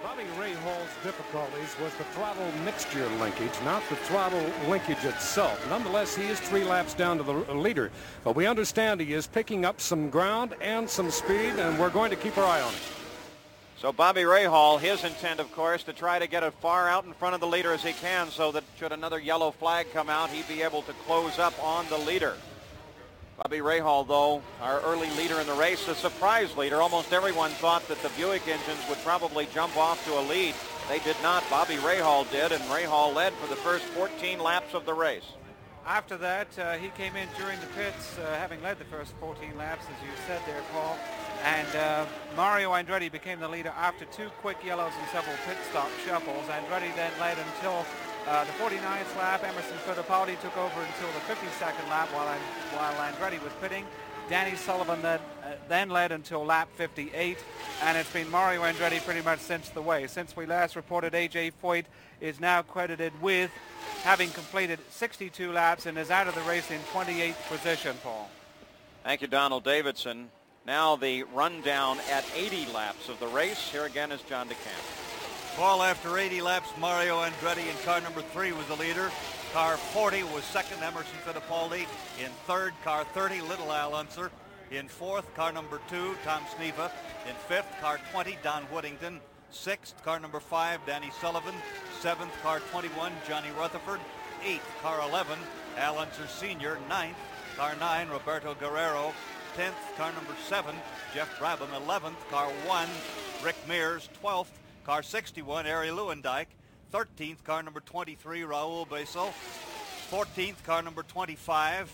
Bobby Rahall's difficulties was the throttle mixture linkage, not the throttle linkage itself. Nonetheless, he is 3 laps down to the leader. But we understand he is picking up some ground and some speed, and we're going to keep our eye on him. So Bobby Rahal, his intent, of course, to try to get as far out in front of the leader as he can so that should another yellow flag come out, he'd be able to close up on the leader. Bobby Rahal, though, our early leader in the race, a surprise leader. Almost everyone thought that the Buick engines would probably jump off to a lead. They did not. Bobby Rahal did, and Rahal led for the first 14 laps of the race. After that, he came in during the pits, having led the first 14 laps, as you said there, Paul. And Mario Andretti became the leader after 2 quick yellows and several pit stop shuffles. Andretti then led until the 49th lap. Emerson Fittipaldi took over until the 52nd lap while Andretti was pitting. Danny Sullivan then led until lap 58, and it's been Mario Andretti pretty much since the way. Since we last reported, A.J. Foyt is now credited with having completed 62 laps and is out of the race in 28th position, Paul. Thank you, Donald Davidson. Now the rundown at 80 laps of the race. Here again is John DeCamp. Paul, after 80 laps, Mario Andretti in car number 3 was the leader. Car 40 was second, Emerson Fittipaldi. In third, car 30, Little Al Unser. In fourth, car number 2, Tom Sneva. In fifth, car 20, Don Whittington. Sixth, car number 5, Danny Sullivan. Seventh, car 21, Johnny Rutherford. Eighth, car 11, Al Unser Sr. Ninth, car 9, Roberto Guerrero. 10th, car number 7, Jeff Brabham. 11th, car 1, Rick Mears. 12th, car 61, Ari Lewandike. 13th, car number 23, Raul Beso. 14th, car number 25,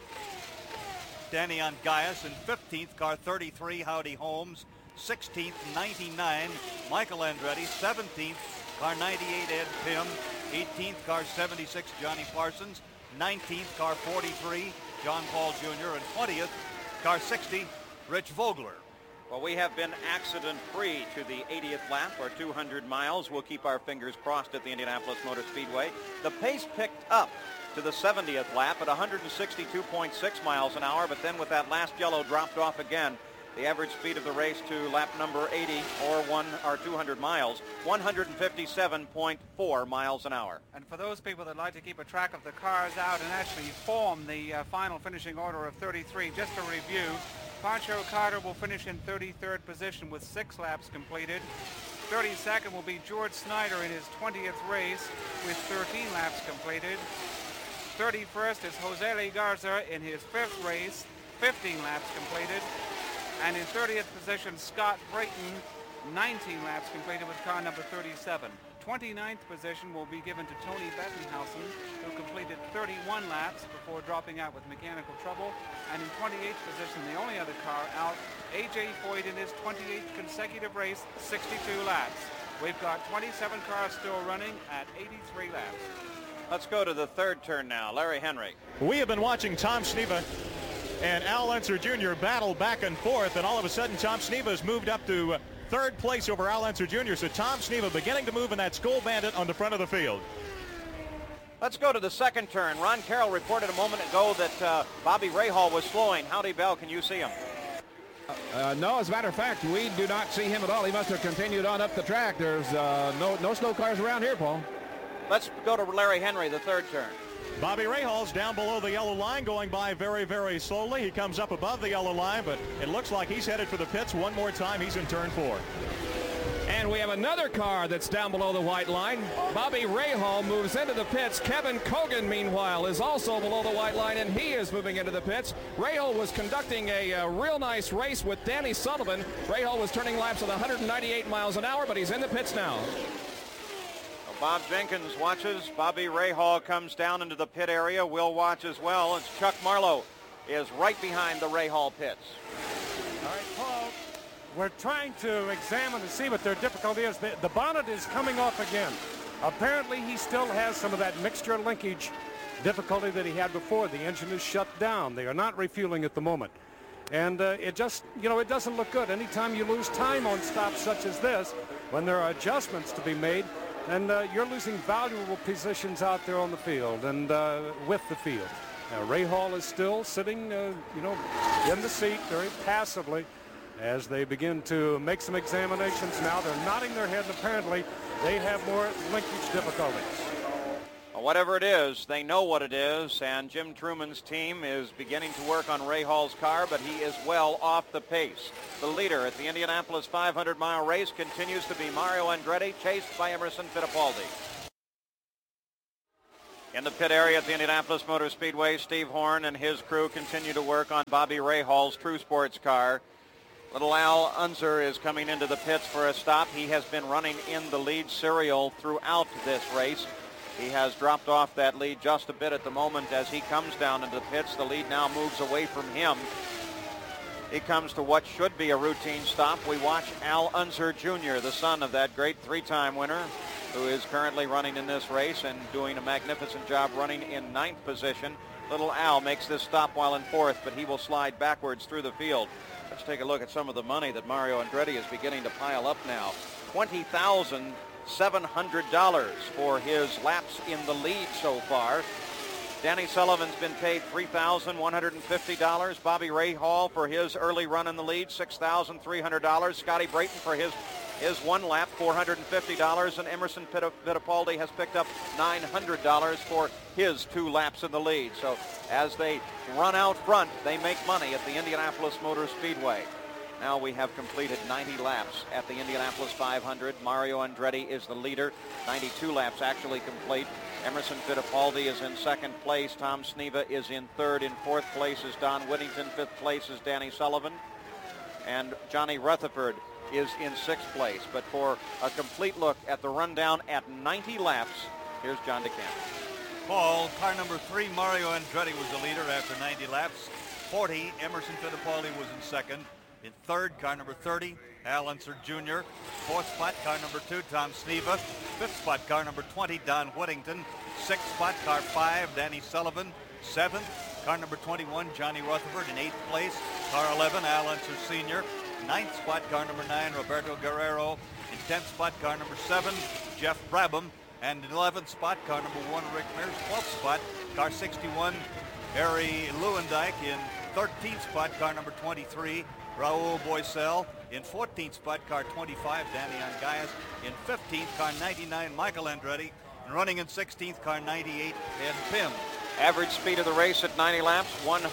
Danny Ongaias. And 15th, car 33, Howdy Holmes. 16th, 99, Michael Andretti. 17th, car 98, Ed Pym. 18th, car 76, Johnny Parsons. 19th, car 43, John Paul Jr. And 20th, car 60, Rich Vogler. Well, we have been accident-free to the 80th lap, or 200 miles. We'll keep our fingers crossed at the Indianapolis Motor Speedway. The pace picked up to the 70th lap at 162.6 miles an hour, but then with that last yellow dropped off again. The average speed of the race to lap number 80, or 200 miles, 157.4 miles an hour. And for those people that like to keep a track of the cars out and actually form the final finishing order of 33, just to review, Pancho Carter will finish in 33rd position with 6 laps completed. 32nd will be George Snyder in his 20th race with 13 laps completed. 31st is Jose Le Garza in his 5th race, 15 laps completed. And in 30th position, Scott Brayton, 19 laps completed with car number 37. 29th position will be given to Tony Bettenhausen, who completed 31 laps before dropping out with mechanical trouble. And in 28th position, the only other car out, A.J. Foyt in his 28th consecutive race, 62 laps. We've got 27 cars still running at 83 laps. Let's go to the third turn now. Larry Henry. We have been watching Tom Sneva and Al Unser Jr. battle back and forth, and all of a sudden Tom Sneva has moved up to third place over Al Unser Jr. So Tom Sneva beginning to move in that Skull Bandit on the front of the field. Let's go to the second turn. Ron Carroll reported a moment ago that Bobby Rahal was slowing. Howdy, Bell, can you see him? No, as a matter of fact, we do not see him at all. He must have continued on up the track. There's no slow cars around here, Paul. Let's go to Larry Henry, the third turn. Bobby Rahal's down below the yellow line, going by very, very slowly. He comes up above the yellow line, but it looks like he's headed for the pits one more time. He's in turn 4. And we have another car that's down below the white line. Bobby Rahal moves into the pits. Kevin Kogan, meanwhile, is also below the white line, and he is moving into the pits. Rahal was conducting a real nice race with Danny Sullivan. Rahal was turning laps at 198 miles an hour, but he's in the pits now. Bob Jenkins watches. Bobby Rahal comes down into the pit area. We'll watch as well. It's Chuck Marlowe is right behind the Rahal pits. All right, Paul, we're trying to examine to see what their difficulty is. The bonnet is coming off again. Apparently, he still has some of that mixture linkage difficulty that he had before. The engine is shut down. They are not refueling at the moment. And it just, it doesn't look good. Anytime you lose time on stops such as this, when there are adjustments to be made, and you're losing valuable positions out there on the field and with the field. Rahal is still sitting, in the seat very passively. as they begin to make some examinations now. They're nodding their head, and apparently they have more linkage difficulties. Whatever it is, they know what it is, and Jim Truman's team is beginning to work on Ray Hall's car, but he is well off the pace. The leader at the Indianapolis 500-mile race continues to be Mario Andretti, chased by Emerson Fittipaldi. In the pit area at the Indianapolis Motor Speedway, Steve Horn and his crew continue to work on Bobby Rahall's True Sports car. Little Al Unser is coming into the pits for a stop. He has been running in the lead serial throughout this race. He has dropped off that lead just a bit at the moment as he comes down into the pits. The lead now moves away from him. He comes to what should be a routine stop. We watch Al Unser Jr., the son of that great three-time winner, who is currently running in this race and doing a magnificent job running in ninth position. Little Al makes this stop while in fourth, but he will slide backwards through the field. Let's take a look at some of the money that Mario Andretti is beginning to pile up now. $20,700 for his laps in the lead so far. Danny Sullivan's been paid $3,150. Bobby Rahal for his early run in the lead, $6,300. Scotty Brayton for his one lap, $450. And Emerson Fittipaldi has picked up $900 for his 2 laps in the lead. So as they run out front, they make money at the Indianapolis Motor Speedway. Now we have completed 90 laps at the Indianapolis 500. Mario Andretti is the leader. 92 laps actually complete. Emerson Fittipaldi is in second place. Tom Sneva is in third. In fourth place is Don Whittington. Fifth place is Danny Sullivan. And Johnny Rutherford is in sixth place. But for a complete look at the rundown at 90 laps, here's John DeCamp. Paul, car number 3, Mario Andretti was the leader after 90 laps. 40, Emerson Fittipaldi was in second. In third, car number 30, Al Unser Jr. Fourth spot, car number 2, Tom Sneva. Fifth spot, car number 20, Don Whittington. Sixth spot, car 5, Danny Sullivan. Seventh, car number 21, Johnny Rutherford. In eighth place, car 11, Al Unser Sr. Ninth spot, car number 9, Roberto Guerrero. In 10th spot, car number 7, Jeff Brabham. And in 11th spot, car number 1, Rick Mears. 12th spot, car 61, Harry Lewandike. In 13th spot, car number 23, Raul Boisel. In 14th spot, car 25, Danny Angayas. In 15th, car 99, Michael Andretti. And running in 16th, car 98, Ed Pim. Average speed of the race at 90 laps,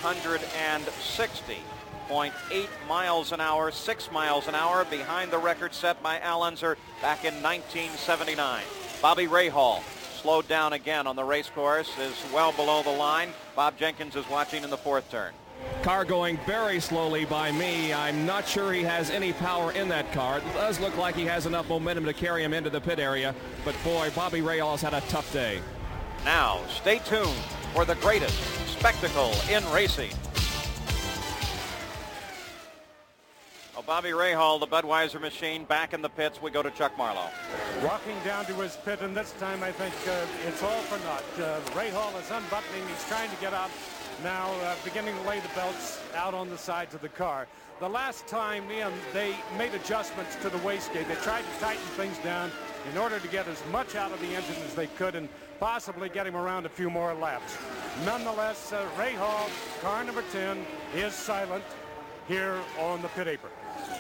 160.8 miles an hour, 6 miles an hour behind the record set by Al Unser back in 1979. Bobby Rahal slowed down again on the race course, is well below the line. Bob Jenkins is watching in the fourth turn. Car going very slowly by me. I'm not sure he has any power in that car. It does look like he has enough momentum to carry him into the pit area. But boy, Bobby Rahal has had a tough day. Now, stay tuned for the greatest spectacle in racing. Well, Bobby Rahal, the Budweiser machine, back in the pits. We go to Chuck Marlowe. Walking down to his pit, and this time I think it's all for naught. Rahal is unbuttoning. He's trying to get out. Now beginning to lay the belts out on the sides of the car. The last time they made adjustments to the wastegate. They tried to tighten things down in order to get as much out of the engine as they could and possibly get him around a few more laps. Nonetheless, Rahal, car number 10, is silent here on the pit apron.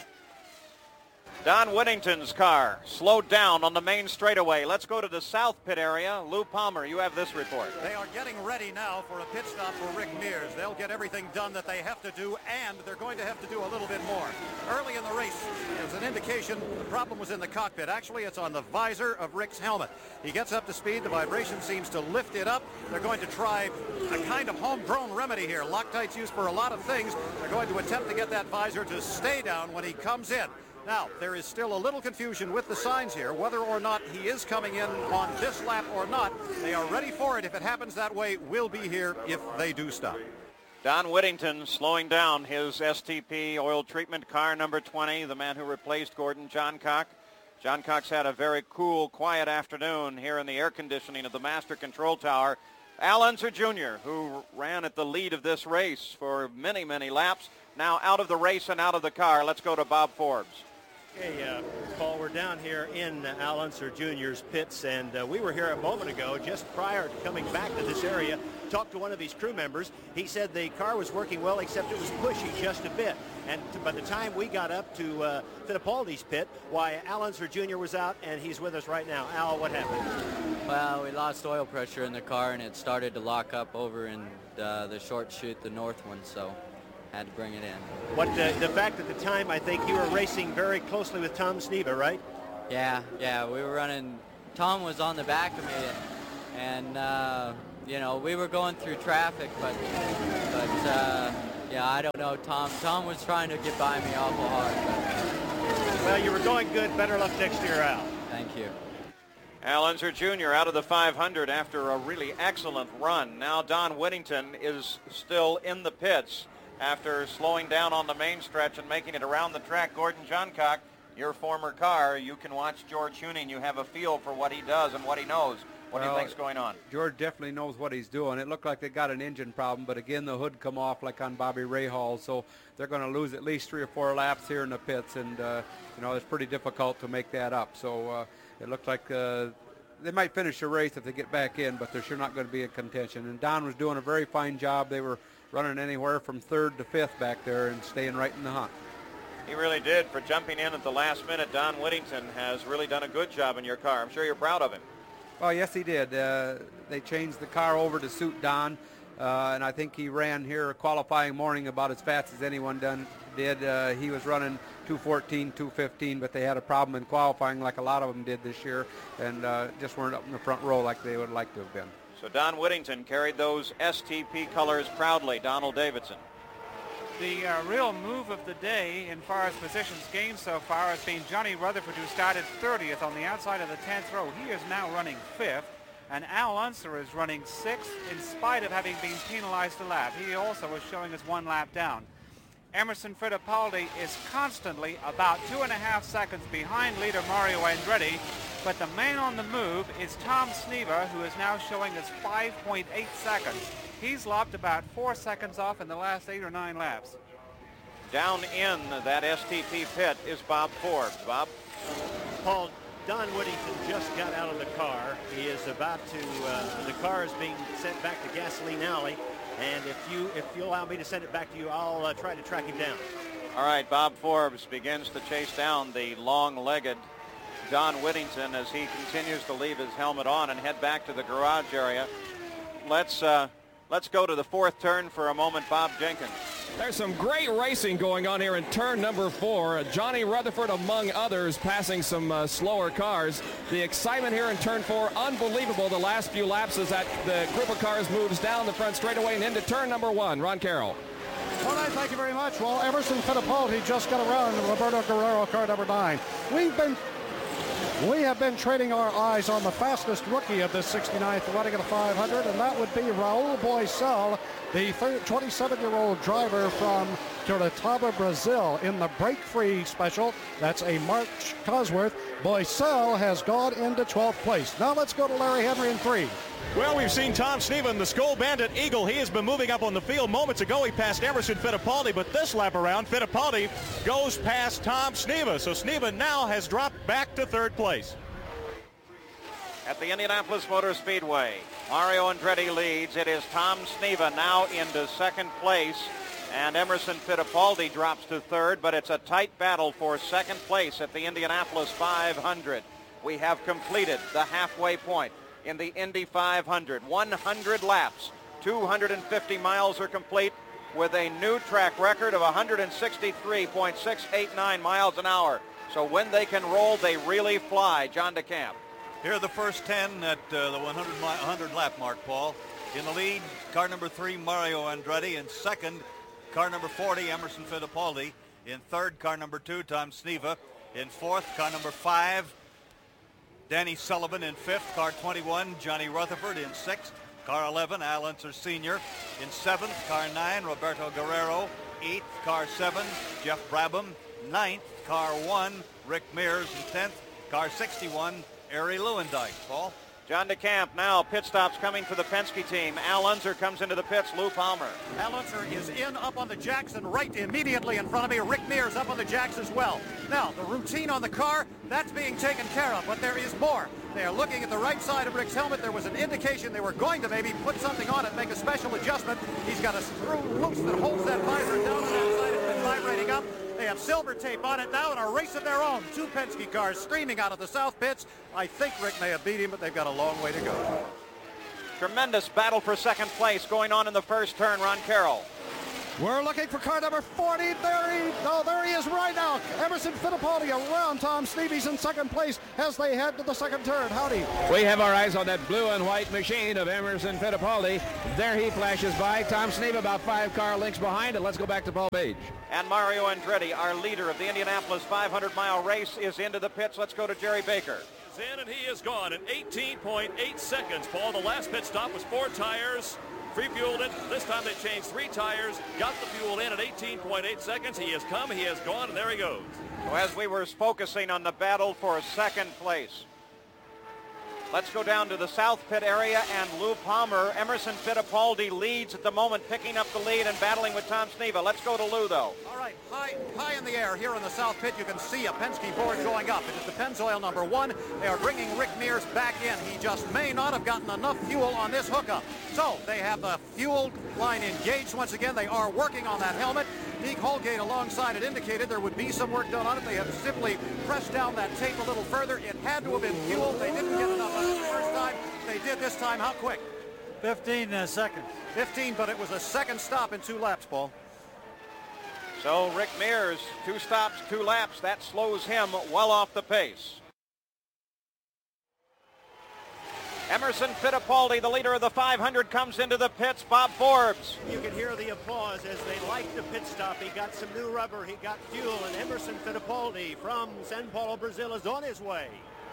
Don Whittington's car slowed down on the main straightaway. Let's go to the south pit area. Lou Palmer, you have this report. They are getting ready now for a pit stop for Rick Mears. They'll get everything done that they have to do, and they're going to have to do a little bit more. Early in the race, there's an indication the problem was in the cockpit. Actually, it's on the visor of Rick's helmet. He gets up to speed. The vibration seems to lift it up. They're going to try a kind of homegrown remedy here. Loctite's used for a lot of things. They're going to attempt to get that visor to stay down when he comes in. Now, there is still a little confusion with the signs here, whether or not he is coming in on this lap or not. They are ready for it. If it happens that way, we'll be here if they do stop. Don Whittington slowing down his STP oil treatment car number 20, the man who replaced Gordon Johncock. Johncock's had a very cool, quiet afternoon here in the air conditioning of the Master Control Tower. Al Unser Jr., who ran at the lead of this race for many, many laps, now out of the race and out of the car. Let's go to Bob Forbes. Hey, Paul, we're down here in Al Unser Jr.'s pits, and we were here a moment ago, just prior to coming back to this area, talked to one of his crew members. He said the car was working well, except it was pushy just a bit. And by the time we got up to Fittipaldi's pit, why, Al Unser Jr. was out, and he's with us right now. Al, what happened? Well, we lost oil pressure in the car, and it started to lock up over in the short chute, the north one, so had to bring it in. What the fact at the time, I think you were racing very closely with Tom Sneva, right? Yeah, we were running. Tom was on the back of me, and you know, we were going through traffic, but yeah, I don't know. Tom was trying to get by me awful hard. But... Well, you were going good. Better luck next year, Al. Thank you. Al Unser Jr. out of the 500 after a really excellent run. Now Don Whittington is still in the pits after slowing down on the main stretch and making it around the track. Gordon Johncock, your former car, you can watch George Huning. You have a feel for what he does and what he knows. What do you think's going on? George definitely knows what he's doing. It looked like they got an engine problem, but again, the hood come off like on Bobby Rahal, so they're going to lose at least 3 or 4 laps here in the pits, and you know, it's pretty difficult to make that up. So it looked like they might finish the race if they get back in, but they're sure not going to be in contention. And Don was doing a very fine job. They were running anywhere from 3rd to 5th back there and staying right in the hunt. He really did. For jumping in at the last minute, Don Whittington has really done a good job in your car. I'm sure you're proud of him. Oh, yes, he did. They changed the car over to suit Don, and I think he ran here qualifying morning about as fast as anyone did. He was running 2:14, 2:15, but they had a problem in qualifying like a lot of them did this year, and just weren't up in the front row like they would like to have been. So Don Whittington carried those STP colors proudly. Donald Davidson. The real move of the day in far as positions gained so far has been Johnny Rutherford, who started 30th on the outside of the 10th row. He is now running 5th, and Al Unser is running 6th in spite of having been penalized a lap. He also is showing us 1 lap down. Emerson Fittipaldi is constantly about 2.5 seconds behind leader Mario Andretti, but the man on the move is Tom Sneva, who is now showing us 5.8 seconds. He's lopped about 4 seconds off in the last 8 or 9 laps. Down in that STP pit is Bob Forbes. Bob? Paul, Don Whittington just got out of the car. He is about to, the car is being sent back to Gasoline Alley. And if you allow me to send it back to you, I'll try to track him down. All right, Bob Forbes begins to chase down the long-legged Don Whittington as he continues to leave his helmet on and head back to the garage area. Let's go to the 4th turn for a moment. Bob Jenkins. There's some great racing going on here in turn number 4. Johnny Rutherford, among others, passing some slower cars. The excitement here in turn 4, unbelievable the last few laps as that the group of cars moves down the front straightaway and into turn number 1. Ron Carroll. Well, thank you very much. Well, Emerson Fittipaldi just got around in Roberto Guerrero, car number 9. We have been training our eyes on the fastest rookie of this 69th running of the 500, and that would be Raul Boesel, the 27-year-old driver from Curitiba, Brazil, in the break-free special. That's a March Cosworth. Boesel has gone into 12th place. Now let's go to Larry Henry in 3. Well, we've seen Tom Sneva in the Skull Bandit Eagle. He has been moving up on the field. Moments ago, he passed Emerson Fittipaldi, but this lap around, Fittipaldi goes past Tom Sneva. So Sneva now has dropped back to 3rd place. At the Indianapolis Motor Speedway, Mario Andretti leads. It is Tom Sneva now into 2nd place, and Emerson Fittipaldi drops to 3rd, but it's a tight battle for 2nd place at the Indianapolis 500. We have completed the halfway point in the Indy 500. 100 laps, 250 miles are complete with a new track record of 163.689 miles an hour. So when they can roll, they really fly. John DeCamp. Here are the first 10 at the 100 lap mark, Paul. In the lead, car number 3, Mario Andretti. In 2nd, car number 40, Emerson Fittipaldi. In 3rd, car number 2, Tom Sneva. In 4th, car number 5, Danny Sullivan. In 5th, car 21, Johnny Rutherford. In 6th, car 11, Al Unser Sr. In 7th, car 9, Roberto Guerrero. 8th, car 7, Jeff Brabham. 9th, car 1, Rick Mears. And 10th, car 61, Arie Lewandijk. Paul? John DeCamp now. Pit stops coming for the Penske team. Al Unser comes into the pits. Lou Palmer. Al Unser is in up on the jacks and right immediately in front of me. Rick Mears up on the jacks as well. Now, the routine on the car, that's being taken care of, but there is more. They are looking at the right side of Rick's helmet. There was an indication they were going to maybe put something on it, make a special adjustment. He's got a screw loose that holds that visor down on that side. It's been vibrating up. They have silver tape on it now in a race of their own. 2 Penske cars streaming out of the south pits. I think Rick may have beat him, but they've got a long way to go. Tremendous battle for second place going on in the first turn. Ron Carroll. We're looking for car number 40. There he is right now. Emerson Fittipaldi around Tom Sneevy's in second place as they head to the second turn. Howdy. We have our eyes on that blue and white machine of Emerson Fittipaldi. There he flashes by. Tom Sneevy about 5 car lengths behind, and let's go back to Paul Page. And Mario Andretti, our leader of the Indianapolis 500-mile race, is into the pits. Let's go to Jerry Baker. He's in and he is gone in 18.8 seconds. Paul, the last pit stop was 4 tires. Free-fueled it. This time they changed 3 tires, got the fuel in at 18.8 seconds. He has come, he has gone, and there he goes. So as we were focusing on the battle for second place, let's go down to the south pit area, and Lou Palmer, Emerson Fittipaldi leads at the moment, picking up the lead and battling with Tom Sneva. Let's go to Lou, though. All right, high in the air here in the south pit, you can see a Penske board going up. It is the Pennzoil number 1. They are bringing Rick Mears back in. He just may not have gotten enough fuel on this hookup. So they have the fuel line engaged once again. They are working on that helmet. Deke Holgate alongside it indicated there would be some work done on it. They have simply pressed down that tape a little further. It had to have been fueled. They didn't get enough on it the first time. They did this time. How quick? 15 seconds. 15, but it was a second stop in 2 laps, Paul. So Rick Mears, 2 stops, 2 laps. That slows him well off the pace. Emerson Fittipaldi, the leader of the 500, comes into the pits. Bob Forbes. You can hear the applause as they like the pit stop. He got some new rubber, he got fuel, and Emerson Fittipaldi from Sao Paulo, Brazil is on his way.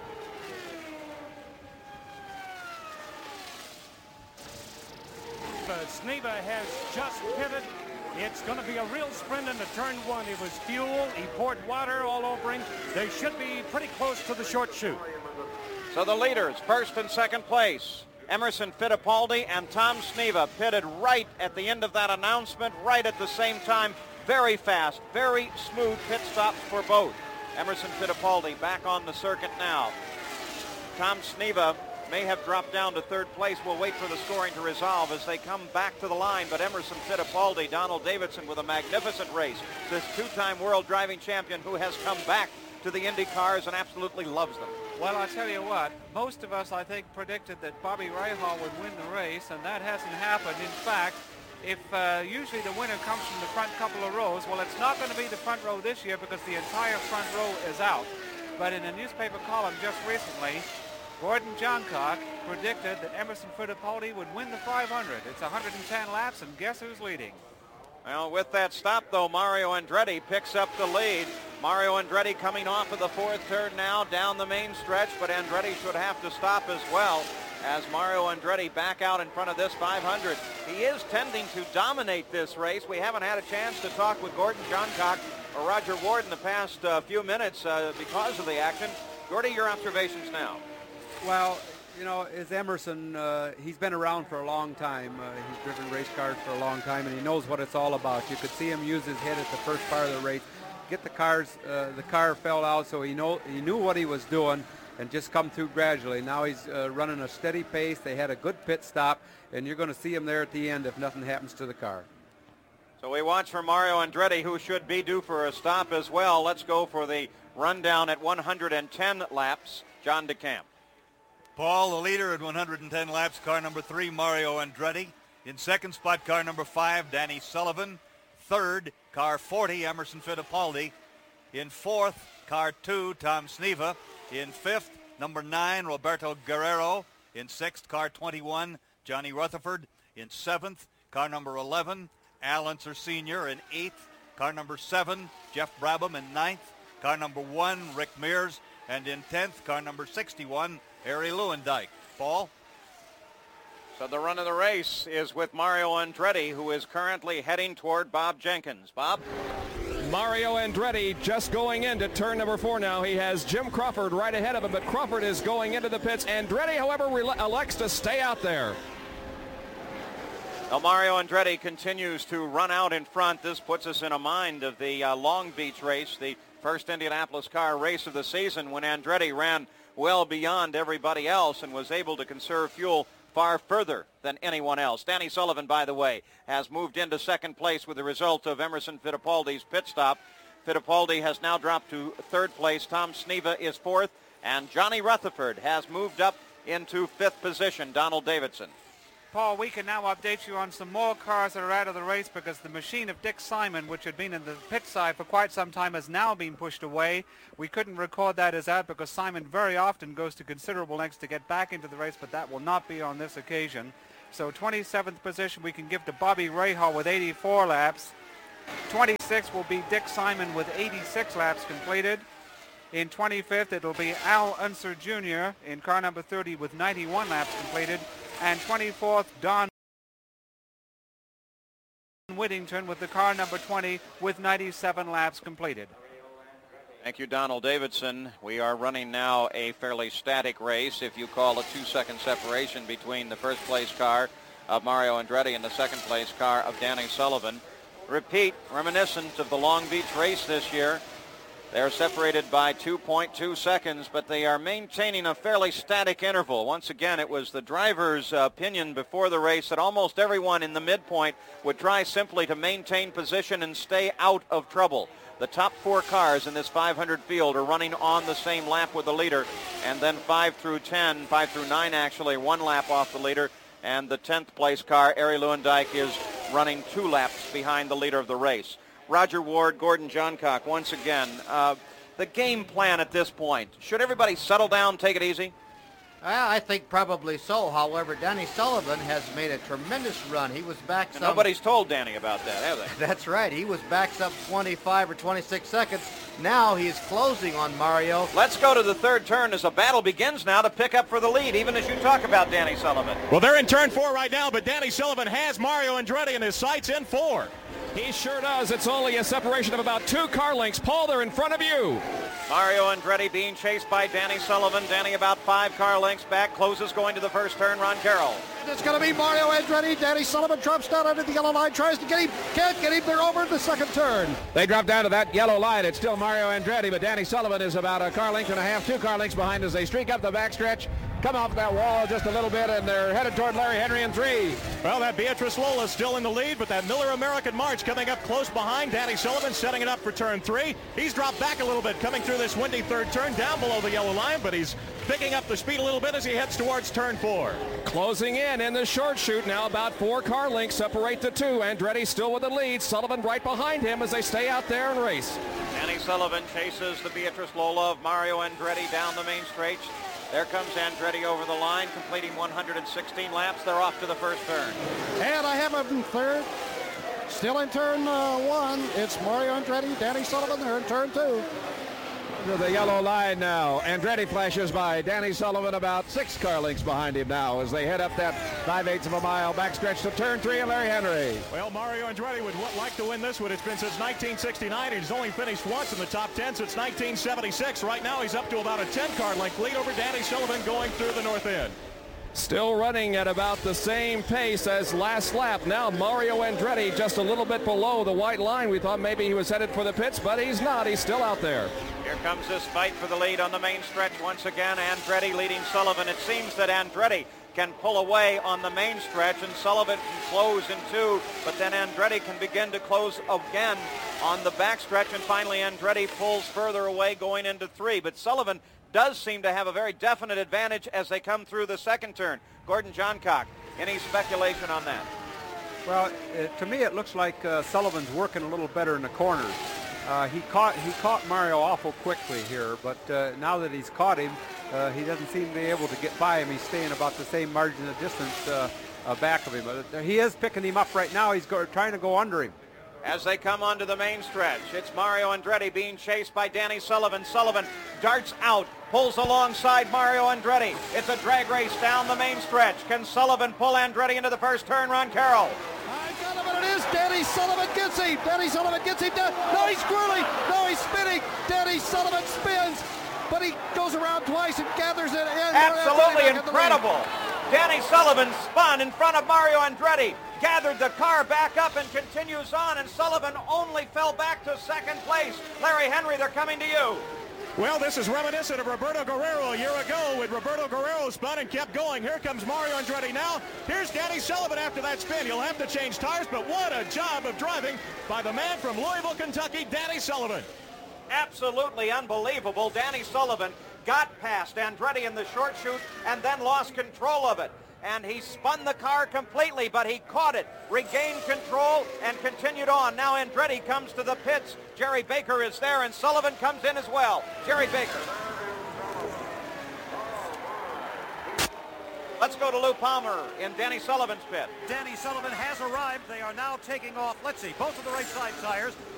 Sneva has just pitted. It's going to be a real sprint into turn 1. It was fuel. He poured water all over him. They should be pretty close to the short chute. So the leaders, first and second place, Emerson Fittipaldi and Tom Sneva, pitted right at the end of that announcement, right at the same time. Very fast, very smooth pit stops for both. Emerson Fittipaldi back on the circuit now. Tom Sneva may have dropped down to third place. We'll wait for the scoring to resolve as they come back to the line. But Emerson Fittipaldi, Donald Davidson with a magnificent race. This 2-time world driving champion who has come back to the Indy cars and absolutely loves them. Well, I tell you what, most of us, I think, predicted that Bobby Rahal would win the race, and that hasn't happened. In fact, if usually the winner comes from the front couple of rows, well, it's not going to be the front row this year because the entire front row is out. But in a newspaper column just recently, Gordon Johncock predicted that Emerson Fittipaldi would win the 500. It's 110 laps, and guess who's leading? Well, with that stop, though, Mario Andretti picks up the lead. Mario Andretti coming off of the 4th turn now down the main stretch, but Andretti should have to stop as well as Mario Andretti back out in front of this 500. He is tending to dominate this race. We haven't had a chance to talk with Gordon Johncock or Roger Ward in the past few minutes because of the action. Gordy, your observations now. Well, you know, as Emerson, he's been around for a long time. He's driven race cars for a long time, and he knows what it's all about. You could see him use his head at the first part of the race. Get the car fell out, so he knew what he was doing and just come through gradually. Now he's running a steady pace. They had a good pit stop, and you're going to see him there at the end if nothing happens to the car. So we watch for Mario Andretti, who should be due for a stop as well. Let's go for the rundown at 110 laps. John DeCamp. Paul, the leader at 110 laps, car number 3, Mario Andretti. In second spot, car number 5, Danny Sullivan. Third, car 40, Emerson Fittipaldi. In fourth, car 2, Tom Sneva. In fifth, number 9, Roberto Guerrero. In sixth, car 21, Johnny Rutherford. In seventh, car number 11, Al Unser Sr. In eighth, car number 7, Jeff Brabham. In ninth, car number 1, Rick Mears. And in 10th, car number 61, Harry Lewandike. Paul? So the run of the race is with Mario Andretti, who is currently heading toward Bob Jenkins. Bob? Mario Andretti just going into turn number 4 now. He has Jim Crawford right ahead of him, but Crawford is going into the pits. Andretti, however, elects to stay out there. Well, Mario Andretti continues to run out in front. This puts us in a mind of the Long Beach race, the first Indianapolis car race of the season, when Andretti ran well beyond everybody else and was able to conserve fuel far further than anyone else. Danny Sullivan, by the way, has moved into second place with the result of Emerson Fittipaldi's pit stop. Fittipaldi has now dropped to third place. Tom Sneva is fourth, and Johnny Rutherford has moved up into fifth position. Donald Davidson. Paul, we can now update you on some more cars that are out of the race because the machine of Dick Simon, which had been in the pit side for quite some time, has now been pushed away. We couldn't record that as out because Simon very often goes to considerable lengths to get back into the race, but that will not be on this occasion. So 27th position we can give to Bobby Rahal with 84 laps. 26th will be Dick Simon with 86 laps completed. In 25th, it'll be Al Unser Jr. in car number 30 with 91 laps completed. And 24th, Don Whittington with the car number 20 with 97 laps completed. Thank you, Donald Davidson. We are running now a fairly static race. If you call a 2-second separation between the first place car of Mario Andretti and the second place car of Danny Sullivan. Repeat, reminiscent of the Long Beach race this year. They're separated by 2.2 seconds, but they are maintaining a fairly static interval. Once again, it was the driver's opinion before the race that almost everyone in the midpoint would try simply to maintain position and stay out of trouble. The top 4 cars in this 500 field are running on the same lap with the leader, and then 5 through 9 actually, 1 lap off the leader, and the 10th place car, Arie Luyendyk, is running 2 laps behind the leader of the race. Roger Ward, Gordon Johncock, once again, the game plan at this point. Should everybody settle down, take it easy? I think probably so. However, Danny Sullivan has made a tremendous run. He was back some... Nobody's told Danny about that, have they? That's right. He was back some 25 or 26 seconds. Now he's closing on Mario. Let's go to the third turn as a battle begins now to pick up for the lead, even as you talk about Danny Sullivan. Well, they're in turn 4 right now, but Danny Sullivan has Mario Andretti in his sights in 4. He sure does. It's only a separation of about 2 car lengths. Paul, they're in front of you. Mario Andretti being chased by Danny Sullivan. Danny about 5 car lengths back. Closes going to the first turn. Ron Carroll. It's going to be Mario Andretti. Danny Sullivan drops down under the yellow line. Tries to get him. Can't get him. They're over in the second turn. They drop down to that yellow line. It's still Mario Andretti, but Danny Sullivan is about a car length and a half, 2 car lengths behind as they streak up the backstretch. Come off that wall just a little bit, and they're headed toward Larry Henry in 3. Well, that Beatrice Lola still in the lead, but that Miller American March coming up close behind. Danny Sullivan setting it up for turn 3. He's dropped back a little bit coming through this windy third turn down below the yellow line, but he's picking up the speed a little bit as he heads towards turn 4. Closing in the short shoot now, about 4 car lengths separate the 2. Andretti still with the lead. Sullivan right behind him as they stay out there and race. Danny Sullivan chases the Beatrice Lola of Mario Andretti down the main straight. There comes Andretti over the line, completing 116 laps. They're off to the first turn. And I have him in third. Still in turn 1. It's Mario Andretti, Danny Sullivan. They're in turn 2. To the yellow line now. Andretti flashes by. Danny Sullivan about 6 car lengths behind him now as they head up that 5/8 of a mile backstretch to turn 3 and Larry Henry. Well, Mario Andretti would like to win this one. It's been since 1969. He's only finished once in the top 10 since 1976. Right now he's up to about a 10 car length lead over Danny Sullivan going through the north end. Still running at about the same pace as last lap. Now Mario Andretti just a little bit below the white line. We thought maybe he was headed for the pits, but he's not. He's still out there. Here comes this fight for the lead on the main stretch once again. Andretti leading Sullivan. It seems that Andretti can pull away on the main stretch and Sullivan can close in 2, but then Andretti can begin to close again on the back stretch, and finally Andretti pulls further away going into 3. But Sullivan does seem to have a very definite advantage as they come through the second turn. Gordon Johncock, any speculation on that? Well, to me it looks like Sullivan's working a little better in the corners. He caught Mario awful quickly here, but now that he's caught him, he doesn't seem to be able to get by him. He's staying about the same margin of distance back of him. But he is picking him up right now. He's trying to go under him. As they come onto the main stretch, it's Mario Andretti being chased by Danny Sullivan. Sullivan darts out, pulls alongside Mario Andretti. It's a drag race down the main stretch. Can Sullivan pull Andretti into the first turn? Ron Carroll. I got him, and it is Danny Sullivan gets him. Danny Sullivan gets him down. No, he's swirling. No, he's spinning. Danny Sullivan spins, but he goes around twice and gathers it in. Absolutely incredible. Danny Sullivan spun in front of Mario Andretti, gathered the car back up and continues on, and Sullivan only fell back to second place. Larry Henry, they're coming to you. Well, this is reminiscent of Roberto Guerrero a year ago when Roberto Guerrero spun and kept going. Here comes Mario Andretti now. Here's Danny Sullivan after that spin. He'll have to change tires, but what a job of driving by the man from Louisville, Kentucky, Danny Sullivan. Absolutely unbelievable. Danny Sullivan got past Andretti in the short chute and then lost control of it. And he spun the car completely, but he caught it, regained control, and continued on. Now Andretti comes to the pits. Jerry Baker is there, and Sullivan comes in as well. Jerry Baker. Let's go to Lou Palmer in Danny Sullivan's pit. Danny Sullivan has arrived. They are now taking off. Let's see, both of the right side tires